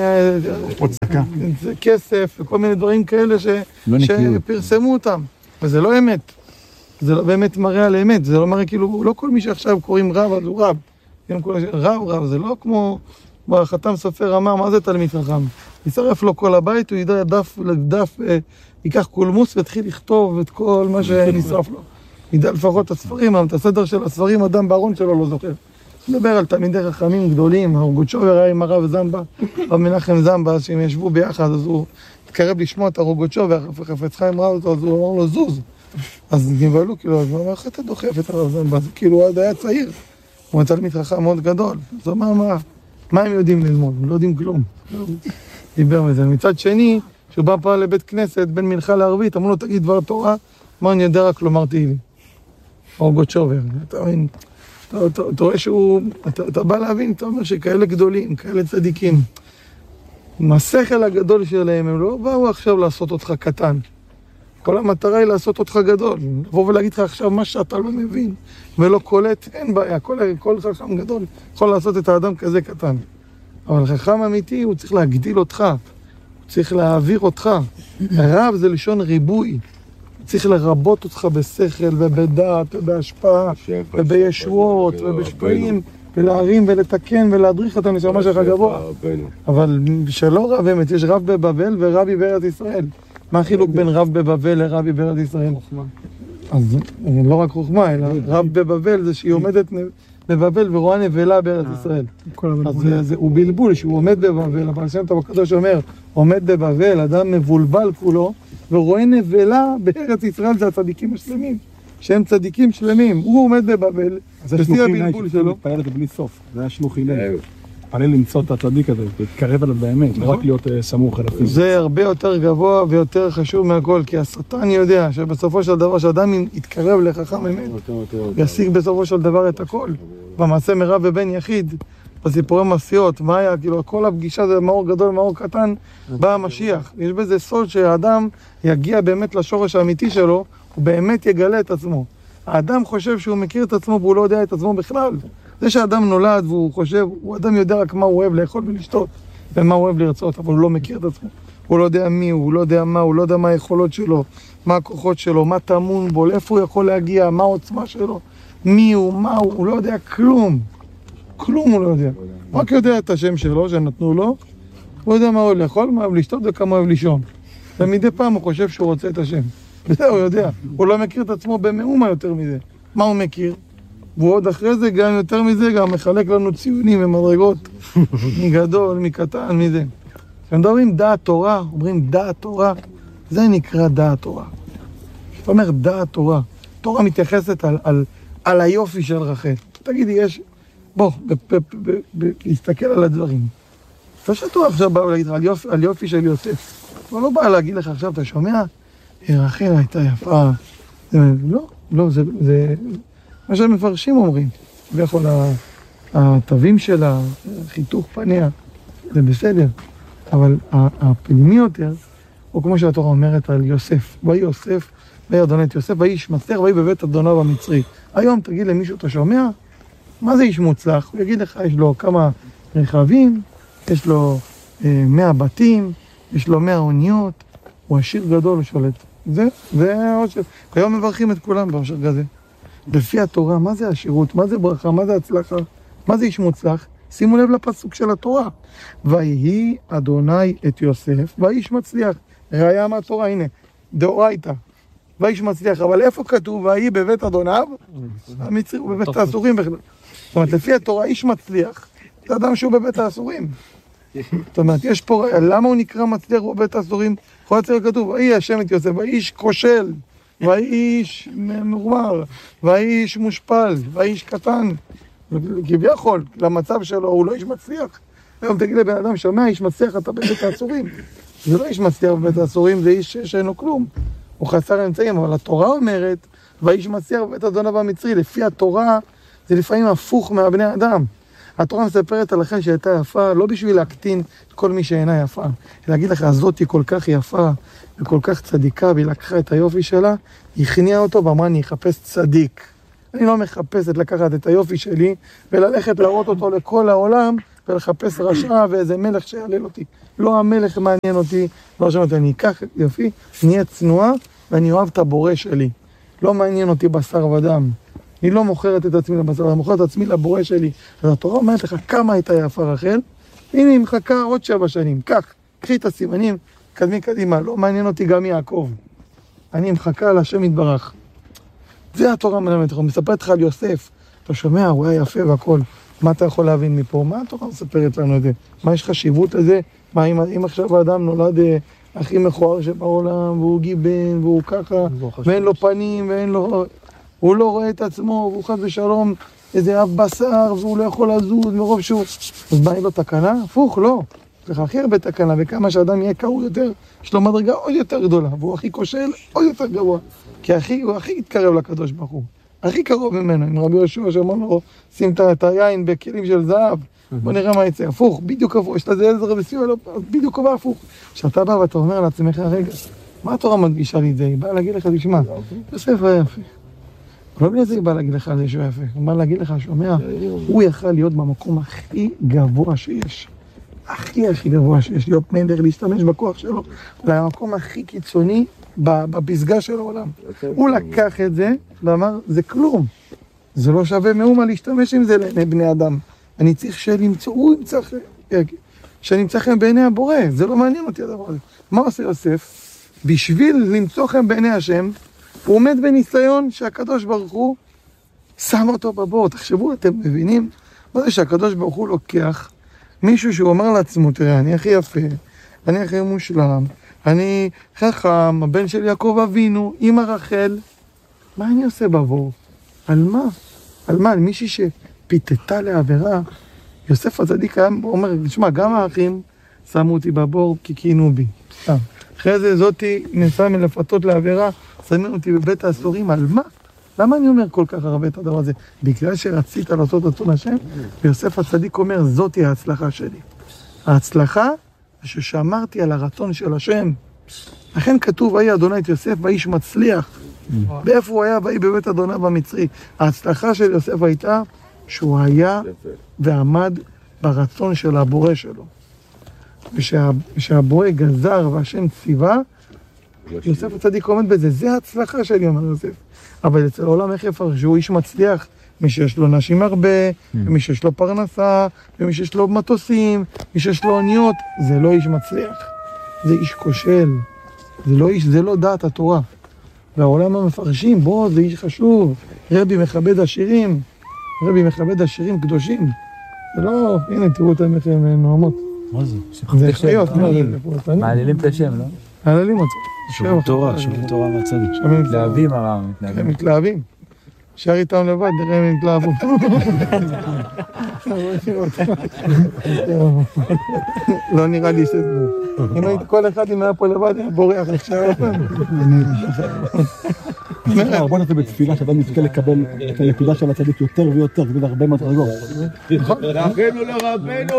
Speaker 1: כסף, וכל מיני דברים כאלה ש... שפרסמו אותם, וזה לא אמת. זה לא באמת מראה על אמת, זה לא מראה כאילו, לא כל מי שעכשיו קוראים רב, אז הוא רב. רב, רב, זה לא כמו החתם סופר אמר, מה זה תלמיד חכם? יצרף לו כל הבית, הוא ידע דף לדף, ייקח קולמוס והתחיל לכתוב את כל מה שנשרף לו. ידע לפחות את הספרים, את הסדר של הספרים, אדם בארון שלו לא זוכר. נדבר על תלמידי חכמים גדולים, הרוגוצ'ובר היה עם הרב זמבה, רב מנחם זמבה, שהם ישבו ביחד, אז הוא התקרב לשמוע את הרוגוצ'ובר, חפץ חיים ראה אותו, אז הוא אמר לו זוז. אז נבהלו, כאילו, אז הוא אמר, איך אתה דוחף את הרב זמבה? כאילו, הוא עד היה צעיר. הוא תלמיד חכם מאוד גדול. אז הוא אמר, מה, מה הם יודעים ללמוד? הם לא יודעים כלום. דיבר מזה. מצד שני, שהוא בא פעם לבית כנסת, בין מנחה לערבית, אמרו לו, תגיד דבר תורה, מה אני יודע רק לומר תהילים. הרוגוצ'ובר. אתה מבין? אתה רואה שהוא, אתה בא להבין, אתה אומר שכאלה גדולים, כאלה צדיקים. מהשכל הגדול שלהם, הם לא באו עכשיו לעשות אותך קטן. כל המטרה היא לעשות אותך גדול. לבוא ולהגיד לך עכשיו מה שאתה לא מבין ולא קולט, אין בעיה. כל, כל חכם גדול יכול לעשות את האדם כזה קטן. אבל חכם אמיתי, הוא צריך להגדיל אותך. הוא צריך להעביר אותך. רב זה לשון ריבוי. צריך לרבות אותך בשכל ובדעת ובהשפעה ובישועות ובשפעים ולהרים ולתקן ולהדריך את הנשמה שלך גבוה. אבל שלא רב אמת, יש רב בבבל ורבי בארץ ישראל. מה החילוק בין רב בבבל לרבי בארץ ישראל? אז לא רק חוכמה, אלא רב בבבל זה שהיא עומדת בבבל ורואה נבלה בארץ ישראל. אז הוא בלבול שהוא עומד בבבל, אבל שם טוב הקדוש אומר, עומד בבבל, אדם מבולבל כולו, ורואה נבלה בארץ ישראל, זה הצדיקים השלמים, שהם צדיקים שלמים. הוא עומד בבבל, בשיא הבלבול שלו.
Speaker 7: מתפלל את זה בלי סוף, זה היה שלוחי לב. מתפלל למצוא את הצדיק הזה, להתקרב עליו באמת, לא רק להיות סמוך אליו.
Speaker 1: זה הרבה יותר גבוה ויותר חשוב מהכל, כי השטן יודע שבסופו של דבר, שאדם יתקרב לחכם אמת, ישיג בסופו של דבר את הכל. במעשה מרב ובן יחיד, בסיפורי מעשיות, מה היה? כאילו, כל הפגישה זה מאור גדול, מאור קטן, בא המשיח. יש בזה סוד שהאדם יגיע באמת לשורש האמיתי שלו, הוא באמת יגלה את עצמו. האדם חושב שהוא מכיר את עצמו והוא לא יודע את עצמו בכלל. זה שהאדם נולד והוא חושב, הוא אדם יודע רק מה הוא אוהב לאכול ולשתות, ומה הוא אוהב לרצות, אבל הוא לא מכיר את עצמו. הוא לא יודע מי הוא, הוא לא יודע מה, הוא לא יודע מה היכולות שלו, מה הכוחות שלו, מה טמון בו, לאיפה הוא יכול להגיע, מה העוצמה שלו, מי הוא, מה הוא, הוא לא יודע כלום. כלום הוא לא יודע. רק יודע את השם שלו שנתנו לו, הוא יודע מה הוא אוהב לאכול, מה אוהב לשתות וכמה אוהב לישון. ומדי פעם הוא חושב שהוא רוצה את השם. וזה הוא יודע. הוא לא מכיר את עצמו במאומה יותר מזה. מה הוא מכיר? והוא עוד אחרי זה גם יותר מזה, גם מחלק לנו ציונים ומדרגות. מגדול, מקטן, מזה. כשמדברים דעת תורה, אומרים דעת תורה, זה נקרא דעת תורה. זאת אומרת דעת תורה. תורה מתייחסת על, על, על היופי של רחל. תגידי, יש... בוא, להסתכל על הדברים. לא שאתה עכשיו בא להגיד לך על יופי, על יופי של יוסף. הוא לא בא להגיד לך עכשיו, אתה שומע? רחל הייתה יפה. לא, לא, זה, זה מה שהמפרשים אומרים. ויכול התווים שלה, חיתוך פניה, זה בסדר. אבל הפנימי יותר, הוא כמו שהתורה אומרת על יוסף. ויהי יוסף, ויהי אדוני את יוסף, ויהי איש מצליח, ויהי בבית אדוניו המצרי. היום תגיד למישהו, אתה שומע? מה זה איש מוצלח? הוא יגיד לך, יש לו כמה רכבים, יש לו אה, מאה בתים, יש לו מאה אוניות, הוא עשיר גדול, הוא שולט. זה, זה עושר. היום מברכים את כולם בעושר כזה. לפי התורה, מה זה עשירות? מה זה ברכה? מה זה הצלחה? מה זה איש מוצלח? שימו לב לפסוק של התורה. ויהי אדוני את יוסף, והאיש מצליח. ראיה מהתורה, הנה, דאורייתא. והאיש מצליח, אבל איפה כתוב? ויהי בבית אדוניו? המצרי, הוא בבית האסורים בכלל. זאת אומרת, לפי התורה, איש מצליח, זה אדם שהוא בבית האסורים. זאת אומרת, יש פה, למה הוא נקרא מצליח בבית האסורים? יכול לצייר כתוב, ויהי השם את יוסף, ויהי איש כושל, ויהי איש מורמר, ויהי איש מושפל, ויהי איש קטן. כביכול, למצב שלו, הוא לא איש מצליח. היום תגיד לבן אדם, שומע, איש מצליח, אתה בבית האסורים. זה לא איש מצליח בבית האסורים, זה איש שאינו כלום. הוא חסר אמצעים, אבל התורה אומרת, והאיש מצליח בבית אדוניו המצרי. לפי התורה, זה לפעמים הפוך מהבני אדם. התורה מספרת עליכם שהייתה יפה, לא בשביל להקטין את כל מי שאינה יפה, אלא להגיד לך, הזאת היא כל כך יפה וכל כך צדיקה, והיא לקחה את היופי שלה, היא הכניעה אותו ואמרה, אני אחפש צדיק. אני לא מחפשת לקחת את היופי שלי וללכת להראות אותו לכל העולם ולחפש רשע ואיזה מלך שיעלל אותי. לא המלך מעניין אותי, לא שמעת, אני אקח יופי, נהיה צנועה ואני אוהב את הבורא שלי. לא מעניין אותי בשר ודם. אני לא מוכרת את עצמי לבשר, אני מוכרת את עצמי לבורא שלי. אז התורה אומרת לך כמה הייתה יפה רחל, הנה היא מחכה עוד שבע שנים, כך, קחי את הסימנים, קדמי קדימה, לא מעניין אותי גם יעקב. אני מחכה על השם יתברך. זה התורה מלמדת, הוא מספרת לך על יוסף, אתה שומע, הוא היה יפה והכל, מה אתה יכול להבין מפה? מה התורה מספרת לנו את זה? מה יש חשיבות לזה? מה אם, אם עכשיו האדם נולד אה, הכי מכוער שבעולם, והוא גיבן, והוא ככה, ואין לו פנים, ואין לו... הוא לא רואה את עצמו, והוא חד ושלום איזה אב בשר, והוא לא יכול לזוז מרוב שהוא... אז מה, אין לו תקנה? הפוך, לא. יש לך הכי הרבה תקנה, וכמה שאדם יהיה קרוב יותר, יש לו מדרגה עוד יותר גדולה, והוא הכי כושל עוד יותר גבוה. כי הכי, הוא הכי יתקרב לקדוש ברוך הוא. הכי קרוב ממנו, עם רבי יהושע שאמר לו, שים את היין בכלים של זהב, בוא נראה מה יצא. הפוך, בדיוק הפוך, יש לזה עזר וסיוע, בדיוק קובע הפוך. כשאתה בא ואתה אומר לעצמך, רגע, מה התורה מדגישה לי את זה? היא באה להגיד לך, תשמע, יוסף היה יפה. לא בגלל זה היא באה להגיד לך על זה שהוא יפה. היא באה להגיד לך, שומע, הוא יכל להיות במקום הכי גבוה שיש. הכי הכי גבוה שיש, להיות מלך, להשתמש בכוח שלו. למקום הכי קיצוני, בפסגה של העולם. הוא לקח את זה ואמר, זה כלום. זה לא שווה מאומה להשתמש עם זה לעיני בני אדם. אני צריך שלמצוא, הוא ימצא שאני אמצא חן בעיני הבורא. זה לא מעניין אותי הדבר הזה. מה עושה יוסף? בשביל למצוא חן בעיני השם, הוא עומד בניסיון שהקדוש ברוך הוא שם אותו בבור. תחשבו, אתם מבינים? מה זה שהקדוש ברוך הוא לוקח מישהו שהוא אומר לעצמו, תראה, אני הכי יפה, אני הכי מושלם, אני חכם, הבן של יעקב אבינו, אמא רחל, מה אני עושה בבור? על מה? על מה? על מישהי שפיתתה לעבירה? יוסף הצדיק היה אומר, תשמע, גם האחים שמו אותי בבור כי קיינו בי. סתם. אחרי זה זאתי נסעה מלפתות לעבירה, שמים אותי בבית האסורים, על מה? למה אני אומר כל כך הרבה את הדבר הזה? בגלל שרצית לעשות רצון השם, ויוסף הצדיק אומר, זאתי ההצלחה שלי. ההצלחה ששמרתי על הרצון של השם. לכן כתוב, ויהי אדוני את יוסף, ואיש מצליח. באיפה הוא היה? ויהי בבית אדוני במצרי. ההצלחה של יוסף הייתה שהוא היה ועמד ברצון של הבורא שלו. ושהבורא גזר והשם ציווה, יוסף הצדיק עומד בזה. זה ההצלחה שלי, אומר יוסף. אבל אצל העולם איך יפרשו? איש מצליח, מי שיש לו נשים הרבה, ומי שיש לו פרנסה, ומי שיש לו מטוסים, מי שיש לו אוניות, זה לא איש מצליח. זה איש כושל. זה לא איש, זה לא דעת התורה. והעולם המפרשים, בוא, זה איש חשוב. רבי מכבד עשירים. רבי מכבד עשירים קדושים. זה לא, הנה, תראו אותם איך הם נועמות.
Speaker 5: מה זה?
Speaker 1: זה חיות,
Speaker 5: מעלילים את השם, לא?
Speaker 1: מעלילים אותו.
Speaker 7: שומעים תורה, שומעים תורה מהצדיק.
Speaker 5: מתלהבים הרם,
Speaker 1: הם מתלהבים. שר איתם לבד, נראה אם הם התלהבו. לא נראה לי שזה... אם הייתי כל אחד אם היה פה לבד, היה בורח עכשיו.
Speaker 7: בוא נתן בתפילה שאדם יזכה לקבל את הנקודה של הצדיק יותר ויותר, זה הרבה מדרגות.
Speaker 3: רחנו לרבנו!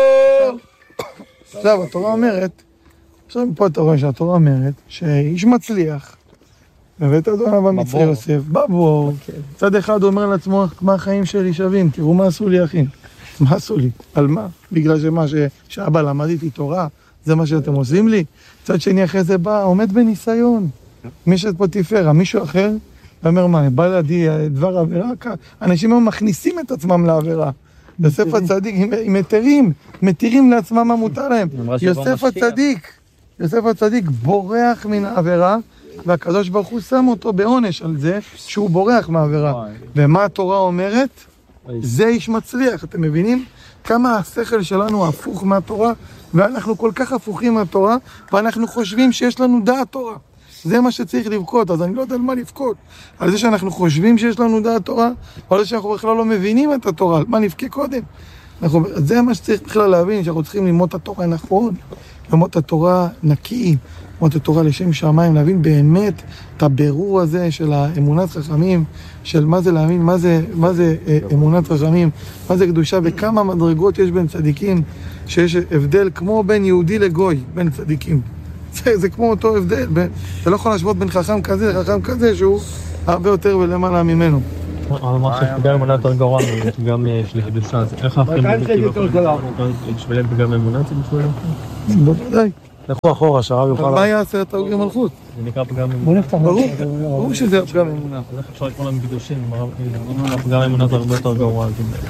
Speaker 1: עכשיו, התורה אומרת, עכשיו פה אתה רואה שהתורה אומרת, שאיש מצליח, בבית אדוני במצרי יוסף, בבור, צד אחד אומר לעצמו, מה החיים שלי שווים? תראו מה עשו לי אחים. מה עשו לי? על מה? בגלל שמה שאבא למד איתי תורה, זה מה שאתם עושים לי? צד שני אחרי זה בא, עומד בניסיון. מישהו פוטיפרה, מישהו אחר, ואומר מה, בא לידי דבר עבירה? אנשים הם מכניסים את עצמם לעבירה. יוסף הצדיק, עם מתירים, מתירים לעצמם מה מותר להם. יוסף הצדיק, יוסף הצדיק בורח מן העבירה, והקדוש ברוך הוא שם אותו בעונש על זה שהוא בורח מהעבירה. ומה התורה אומרת? זה איש מצליח, אתם מבינים? כמה השכל שלנו הפוך מהתורה, ואנחנו כל כך הפוכים מהתורה, ואנחנו חושבים שיש לנו דעת תורה. זה מה שצריך לבכות, אז אני לא יודע על מה לבכות. על זה שאנחנו חושבים שיש לנו דעת תורה, או על זה שאנחנו בכלל לא מבינים את התורה, על מה נבכה קודם. אנחנו, זה מה שצריך בכלל להבין, שאנחנו צריכים ללמוד את התורה נכון, ללמוד את התורה נקי, ללמוד את התורה לשם שמיים, להבין באמת את הבירור הזה של האמונת חכמים, של מה זה להאמין, מה זה, מה זה אמונת חכמים, מה זה קדושה, וכמה מדרגות יש בין צדיקים, שיש הבדל כמו בין יהודי לגוי, בין צדיקים. זה, זה כמו אותו הבדל, אתה לא יכול להשוות בין חכם כזה לחכם כזה שהוא הרבה יותר ולמעלה ממנו.
Speaker 2: אמר שפגם אמונה יותר גרוע מפגם של קדושה, איך האחרים בשבילם פגם אמונה זה בשבילם?
Speaker 1: בוודאי.
Speaker 2: לכו אחורה, שהרב יוכל...
Speaker 1: מה יעשה את ההוגי מלכות?
Speaker 2: זה נקרא פגם אמונה.
Speaker 1: בוא נפתח, ברור, ברור שזה פגם אמונה.
Speaker 2: אז איך אפשר לקרוא להם קדושים? פגם אמונה זה הרבה יותר גרוע.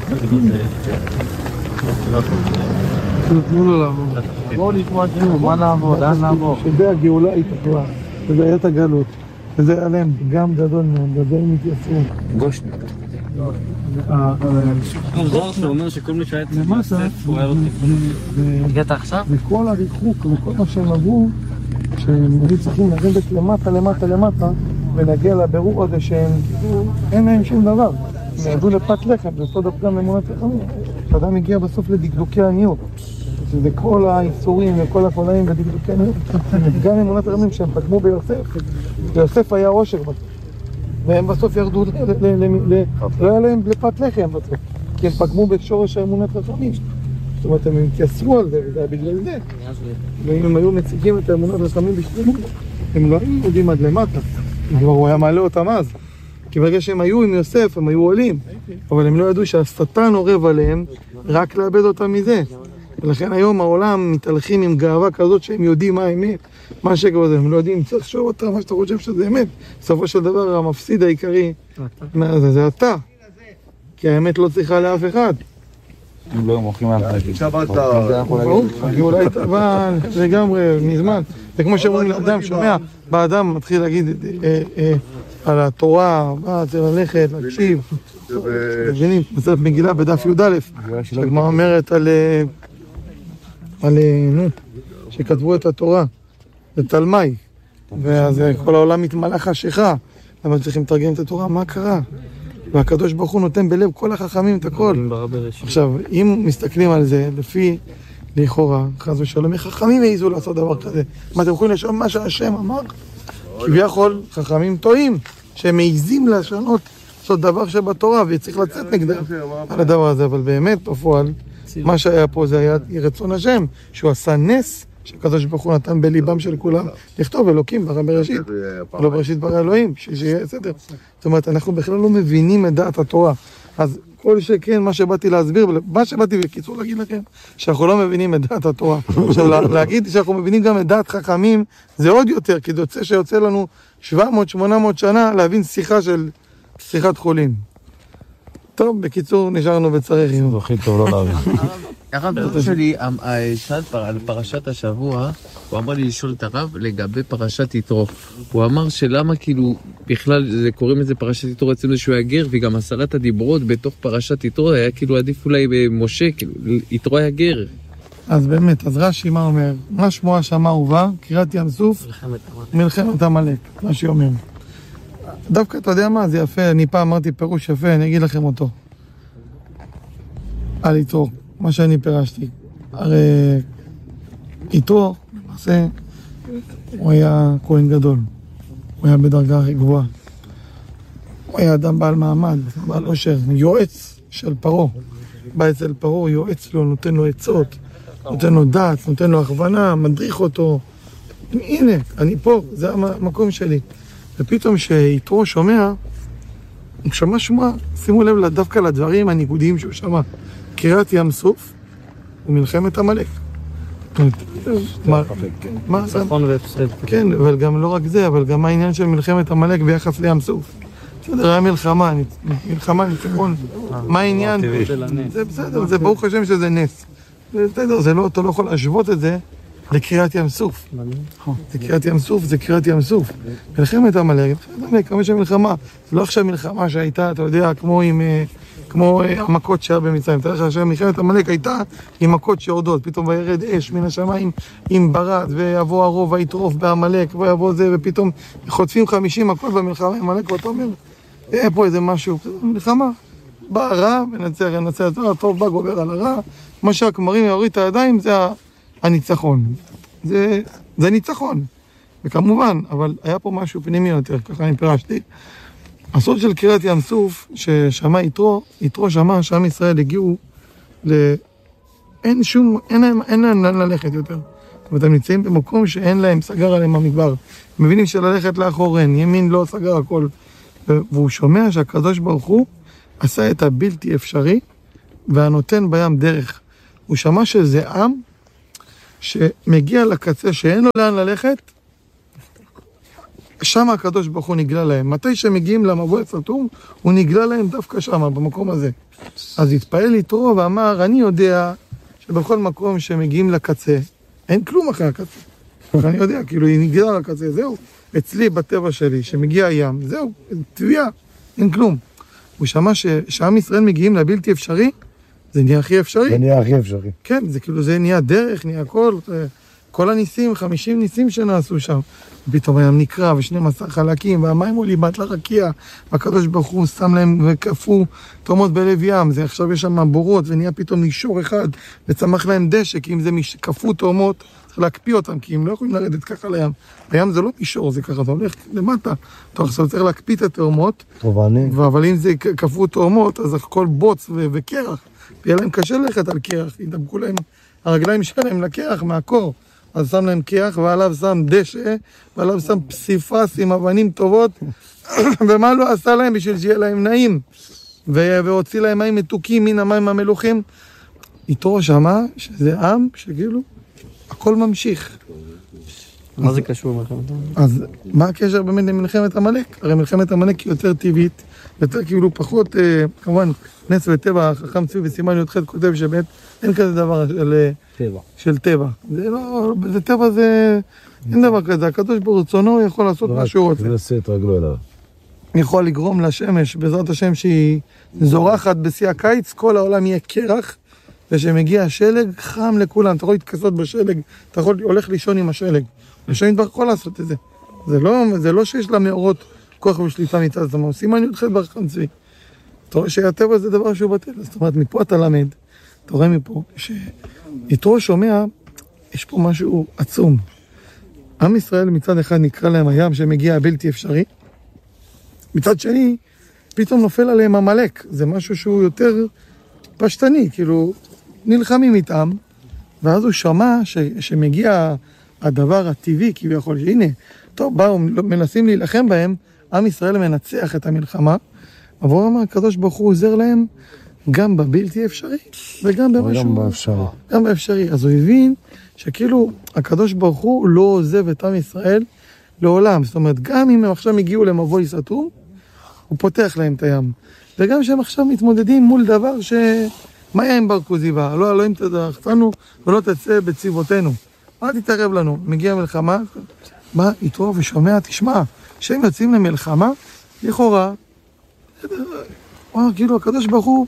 Speaker 1: תנו לו לעבור.
Speaker 2: בואו נשמע שוב, מה נעבור, לאן נעבור?
Speaker 1: שזה הגאולה התעכבה, שזה היה את הגלות, וזה היה להם גם גדול מאוד, גדול מתייסרים.
Speaker 5: גושני.
Speaker 2: זה אומר שכל מי שהיה
Speaker 1: למטה,
Speaker 2: הגעת עכשיו?
Speaker 1: וכל הריחוק וכל מה שהם עברו, שהם היו צריכים לרדת למטה, למטה, למטה, ולהגיע לבירור הזה שהם, אין להם שום דבר. הם ירדו לפת לחם, זה אותו דווקא אמונת חכמים. שאדם הגיע בסוף לדקדוקי עניות. שזה כל האיסורים וכל החולאים ודקדוקי עניות. גם אמונת חכמים שהם פגמו ביוסף. ויוסף היה עושר בסוף. והם בסוף ירדו, לא היה להם לפת לחם בסוף. כי הם פגמו בשורש האמונת חכמים. זאת אומרת, הם התייסרו על זה, וזה היה בגלל זה. ואם הם היו מציגים את האמונת חכמים בשלמות, הם לא היו יודעים עד למטה. כבר הוא היה מעלה אותם אז. כי ברגע שהם היו עם יוסף, הם היו עולים. אבל הם לא ידעו שהשטן עורב עליהם רק לאבד אותם מזה. ולכן היום העולם מתהלכים עם גאווה כזאת שהם יודעים מה האמת, מה השקר הזה, הם לא יודעים, צריך לשאול אותה מה שאתה חושב שזה אמת. בסופו של דבר המפסיד העיקרי, זה, זה אתה. כי האמת לא צריכה לאף אחד.
Speaker 5: אם לא מוכרים על חלקים.
Speaker 1: ברור, אולי אתה בא לגמרי מזמן. זה כמו שאומרים לאדם, שומע, באדם מתחיל להגיד על התורה, בא, צריך ללכת, להקשיב. מבינים, בסרט מגילה בדף י' א', שהגמרא אומרת על, על, נו, שכתבו את התורה, זה תלמי, ואז כל העולם מתמלא חשיכה, למה צריכים לתרגם את התורה, מה קרה? והקדוש ברוך הוא נותן בלב כל החכמים את הכל. עכשיו, אם מסתכלים על זה, לפי, לכאורה, חס ושלום, חכמים העיזו לעשות דבר כזה. מה אתם יכולים לשאול מה שהשם אמר? כביכול, חכמים טועים, שהם מעיזים לשנות, לעשות דבר שבתורה, וצריך לצאת נגדם על הדבר הזה. אבל באמת, בפועל, מה שהיה פה זה היה רצון השם, שהוא עשה נס, שהקדוש ברוך הוא נתן בליבם של כולם לכתוב אלוקים ברא בראשית, לא בראשית ברא אלוהים, שיהיה סדר. זאת אומרת, אנחנו בכלל לא מבינים את דעת התורה. אז כל שכן, מה שבאתי להסביר, מה שבאתי בקיצור להגיד לכם, שאנחנו לא מבינים את דעת התורה. עכשיו, להגיד שאנחנו מבינים גם את דעת חכמים, זה עוד יותר, כי זה יוצא שיוצא לנו שבע מאות שמונה מאות שנה להבין שיחה של שיחת חולין. טוב, בקיצור, נשארנו בצריך.
Speaker 5: זה הכי טוב לא להבין.
Speaker 8: הרב, דוד שלי, שאל על פרשת השבוע, הוא אמר לי לשאול את הרב לגבי פרשת יתרו. הוא אמר שלמה כאילו, בכלל, קוראים לזה פרשת יתרו אצלנו שהוא היה גר, וגם עשרת הדיברות בתוך פרשת יתרו היה כאילו עדיף אולי במשה, כאילו, יתרו היה גר.
Speaker 1: אז באמת, אז רש"י מה אומר? מה שמועה שמע ובא, קריאת ים סוף, מלחמת עמלק, מה שהיא אומר. דווקא אתה יודע מה, זה יפה, אני פעם אמרתי פירוש יפה, אני אגיד לכם אותו. על יתרו. מה שאני פירשתי, הרי יתרו, למעשה, הוא היה כהן גדול, הוא היה בדרגה הכי גבוהה, הוא היה אדם בעל מעמד, בעל עושר, יועץ של פרעה, בא אצל פרעה, יועץ לו, נותן לו עצות, נותן לו דעת, נותן לו הכוונה, מדריך אותו, הנה, אני פה, זה המקום שלי. ופתאום שיתרו שומע, הוא שמע שמוע, שימו לב דווקא לדברים הניגודיים שהוא שמע, קריאת ים סוף ומלחמת עמלק.
Speaker 2: ניצחון והפסד.
Speaker 1: כן, אבל גם לא רק זה, אבל גם העניין של מלחמת עמלק ביחס לים סוף. בסדר, היה מלחמה, מלחמה, ניצחון. מה העניין? זה בסדר, זה ברוך השם שזה נס. בסדר, זה לא, אתה לא יכול להשוות את זה לקריאת ים סוף. זה קריאת ים סוף, זה קריאת ים סוף. מלחמת עמלק, כמה שמלחמה. זה לא עכשיו מלחמה שהייתה, אתה יודע, כמו עם... כמו המכות שהיה במצרים. תראה לך שמלחמת עמלק הייתה עם מכות שיורדות, פתאום וירד אש מן השמיים עם ברד, ויבוא הרוב ויטרוף בעמלק, ויבוא זה, ופתאום חוטפים חמישים מכות במלחמה עם עמלק, ואתה אומר, אה, פה איזה משהו, מלחמה. בא הרע, ונצח, ינצח, הטוב בא גובר על הרע, מה שהכמרים יוריד את הידיים זה הניצחון. זה, זה ניצחון. וכמובן, אבל היה פה משהו פנימי יותר, ככה אני פירשתי. הסוד של קריאת ים סוף, ששמע יתרו, יתרו שמע שעם ישראל הגיעו ל... אין שום, אין להם, אין להם לאן ללכת יותר. זאת אומרת, הם נמצאים במקום שאין להם, סגר עליהם המדבר. מבינים שללכת לאחור אין, ימין לא סגר הכל. והוא שומע שהקדוש ברוך הוא עשה את הבלתי אפשרי, והנותן בים דרך. הוא שמע שזה עם שמגיע לקצה שאין לו לאן ללכת, שם הקדוש ברוך הוא נגלה להם. מתי שמגיעים למבוא הסתום, הוא נגלה להם דווקא שם, במקום הזה. אז התפעל יתרו ואמר, אני יודע שבכל מקום שמגיעים לקצה, אין כלום אחרי הקצה. אני יודע, כאילו, היא נגלה לקצה, זהו. אצלי, בטבע שלי, שמגיע הים, זהו, טביעה, אין כלום. הוא שמע שעם ישראל מגיעים לבלתי אפשרי, זה נהיה הכי אפשרי.
Speaker 6: זה נהיה הכי אפשרי.
Speaker 1: כן, זה כאילו, זה נהיה דרך, נהיה הכל, כל הניסים, חמישים ניסים שנעשו שם. פתאום הים נקרע, ושנים עשר חלקים, והמים עולים בת לרקיע, והקדוש ברוך הוא שם להם וקפו תאומות בלב ים, זה עכשיו יש שם בורות, ונהיה פתאום מישור אחד, וצמח להם דשא, כי אם זה קפו תאומות, צריך להקפיא אותם, כי הם לא יכולים לרדת ככה לים. הים זה לא מישור, זה ככה, זה הולך למטה. אתה עכשיו צריך להקפיא את התאומות, אבל אם זה קפו תאומות, אז הכל בוץ וקרח, ויהיה להם קשה ללכת על קרח, ידבקו להם, הרגליים שלהם לקרח מהקור. אז שם להם כיח, ועליו שם דשא, ועליו שם פסיפס עם אבנים טובות, ומה לא עשה להם בשביל שיהיה להם נעים, והוציא להם מים מתוקים מן המים המלוכים. יתרו שמע שזה עם שכאילו הכל ממשיך.
Speaker 4: מה זה קשור?
Speaker 1: אז מה הקשר באמת למלחמת עמלק? הרי מלחמת עמלק היא יותר טבעית, יותר כאילו פחות, אה, כמובן, נס וטבע, החכם צבי בסימן י"ח כותב שבאמת אין כזה דבר של טבע. של טבע. זה לא, זה טבע זה, אין דבר כזה, הקדוש ברצונו יכול לעשות מה שהוא רוצה.
Speaker 6: נעשה את רגלו אליו.
Speaker 1: יכול לגרום לשמש, בעזרת השם שהיא זורחת בשיא הקיץ, כל העולם יהיה קרח, ושמגיע השלג חם לכולם, אתה יכול להתכסות בשלג, אתה יכול, הולך לישון עם השלג. השם כבר יכול לעשות את זה. זה לא, זה לא שיש למאורות כוח ושליטה מצד עצמו. סימן י"ח בחכם צבי. אתה רואה שהטבע זה דבר שהוא בטל. זאת אומרת, מפה אתה למד, אתה רואה מפה, שיתרו שומע, יש פה משהו עצום. עם ישראל מצד אחד נקרא להם הים שמגיע בלתי אפשרי, מצד שני, פתאום נופל עליהם עמלק. זה משהו שהוא יותר פשטני, כאילו, נלחמים איתם, ואז הוא שמע ש, שמגיע הדבר הטבעי, כביכול, שהנה, טוב, באו, מנסים להילחם בהם, עם ישראל מנצח את המלחמה, אבל הוא אמר, הקדוש ברוך הוא עוזר להם גם בבלתי אפשרי, וגם במשהו...
Speaker 6: גם באפשרי.
Speaker 1: גם באפשרי. אז הוא הבין שכאילו, הקדוש ברוך הוא לא עוזב את עם ישראל לעולם. זאת אומרת, גם אם הם עכשיו הגיעו למבוי סתום, הוא פותח להם את הים. וגם שהם עכשיו מתמודדים מול דבר ש... מה היה עם בר כוזיבא? לא, לא אם תדרכתנו ולא תצא בצבאותינו. מה תתערב לנו? מגיע מלחמה, בא יתרו ושומע, תשמע, שהם יוצאים למלחמה, לכאורה, וואו, כאילו הקדוש ברוך הוא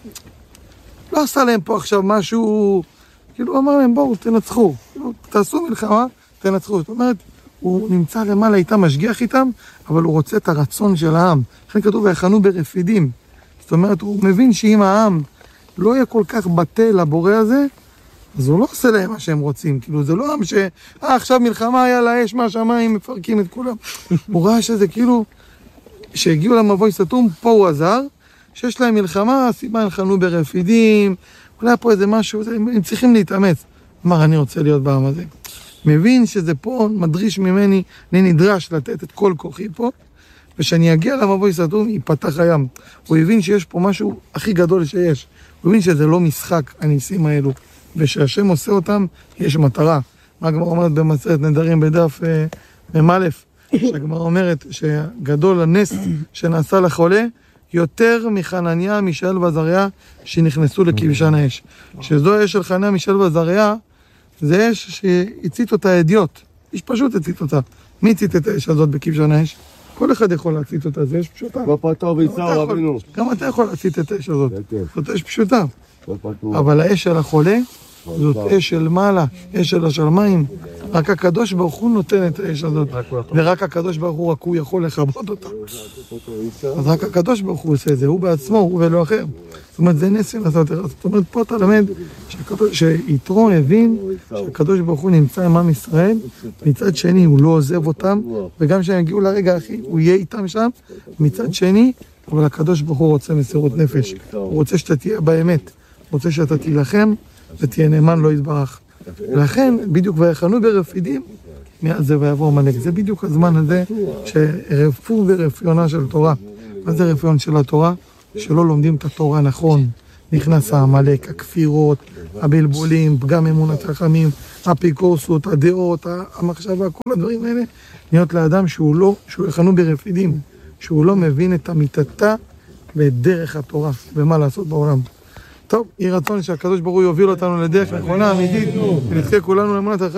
Speaker 1: לא עשה להם פה עכשיו משהו, כאילו הוא אמר להם בואו תנצחו, כאילו, תעשו מלחמה, תנצחו. זאת אומרת, הוא נמצא למעלה איתם, משגיח איתם, אבל הוא רוצה את הרצון של העם. לכן כתוב, ויחנו ברפידים. זאת אומרת, הוא מבין שאם העם לא יהיה כל כך בטל לבורא הזה, אז הוא לא עושה להם מה שהם רוצים. כאילו, זה לא עם ש... אה, עכשיו מלחמה, יאללה, אש מהשמיים, מפרקים את כולם. הוא ראה שזה כאילו, שהגיעו למבוי סתום, פה הוא עזר, שיש להם מלחמה, הסיבה יחנו ברפידים, אולי פה איזה משהו, הם צריכים להתאמץ. אמר, אני רוצה להיות בעם הזה. מבין שזה פה מדריש ממני, אני נדרש לתת את כל כוחי פה, ושאני אגיע למבוי סתום, ייפתח הים. הוא הבין שיש פה משהו הכי גדול שיש. הוא הבין שזה לא משחק, הניסים האלו, ושהשם עושה אותם, יש מטרה. מה הגמרא אומרת במסכת נדרים בדף מ"א, שהגמרא אומרת שגדול הנס שנעשה לחולה, יותר מחנניה, מישאל ועזריה, שנכנסו לכבשן האש. שזו אש של חנניה, מישאל ועזריה, זה אש שהצית אותה האדיוט. איש פשוט הצית אותה. מי הצית את האש הזאת בכבשן האש? כל אחד יכול להצית אותה, זה אש פשוטה.
Speaker 3: לא פתור ויצר רבינו.
Speaker 1: גם אתה יכול להצית את האש הזאת. זאת אש פשוטה. אבל האש של החולה, זאת אש של מעלה, אש של השמיים. רק הקדוש ברוך הוא נותן את האש הזאת. ורק הקדוש ברוך הוא, רק הוא יכול לכבות אותה. אז רק הקדוש ברוך הוא עושה את זה, הוא בעצמו, הוא ולא אחר. זאת אומרת, זה נסים לעשות את זה. זאת אומרת, פה אתה למד שיתרו הבין שהקדוש ברוך הוא נמצא עם עם ישראל, מצד שני הוא לא עוזב אותם, וגם כשהם יגיעו לרגע הכי, הוא יהיה איתם שם, מצד שני, אבל הקדוש ברוך הוא רוצה מסירות נפש. הוא רוצה שאתה תהיה באמת, הוא רוצה שאתה תילחם ותהיה נאמן לא יתברך. ולכן, בדיוק ויחנו ברפידים, מאז זה ויבוא עמלק. זה בדיוק הזמן הזה שרפו ברפיונה של תורה. מה זה רפיון של התורה? שלא לומדים את התורה נכון. נכנס העמלק, הכפירות, הבלבולים, פגם אמונת חכמים, האפיקורסות, הדעות, המחשבה, כל הדברים האלה, נהיות לאדם שהוא לא, שהוא יחנו ברפידים, שהוא לא מבין את אמיתתה ואת דרך התורה, ומה לעשות בעולם. טוב, יהי רצון שהקדוש ברוך הוא יוביל אותנו לדרך נכונה, אמיתית, ונזכה כולנו לאמונת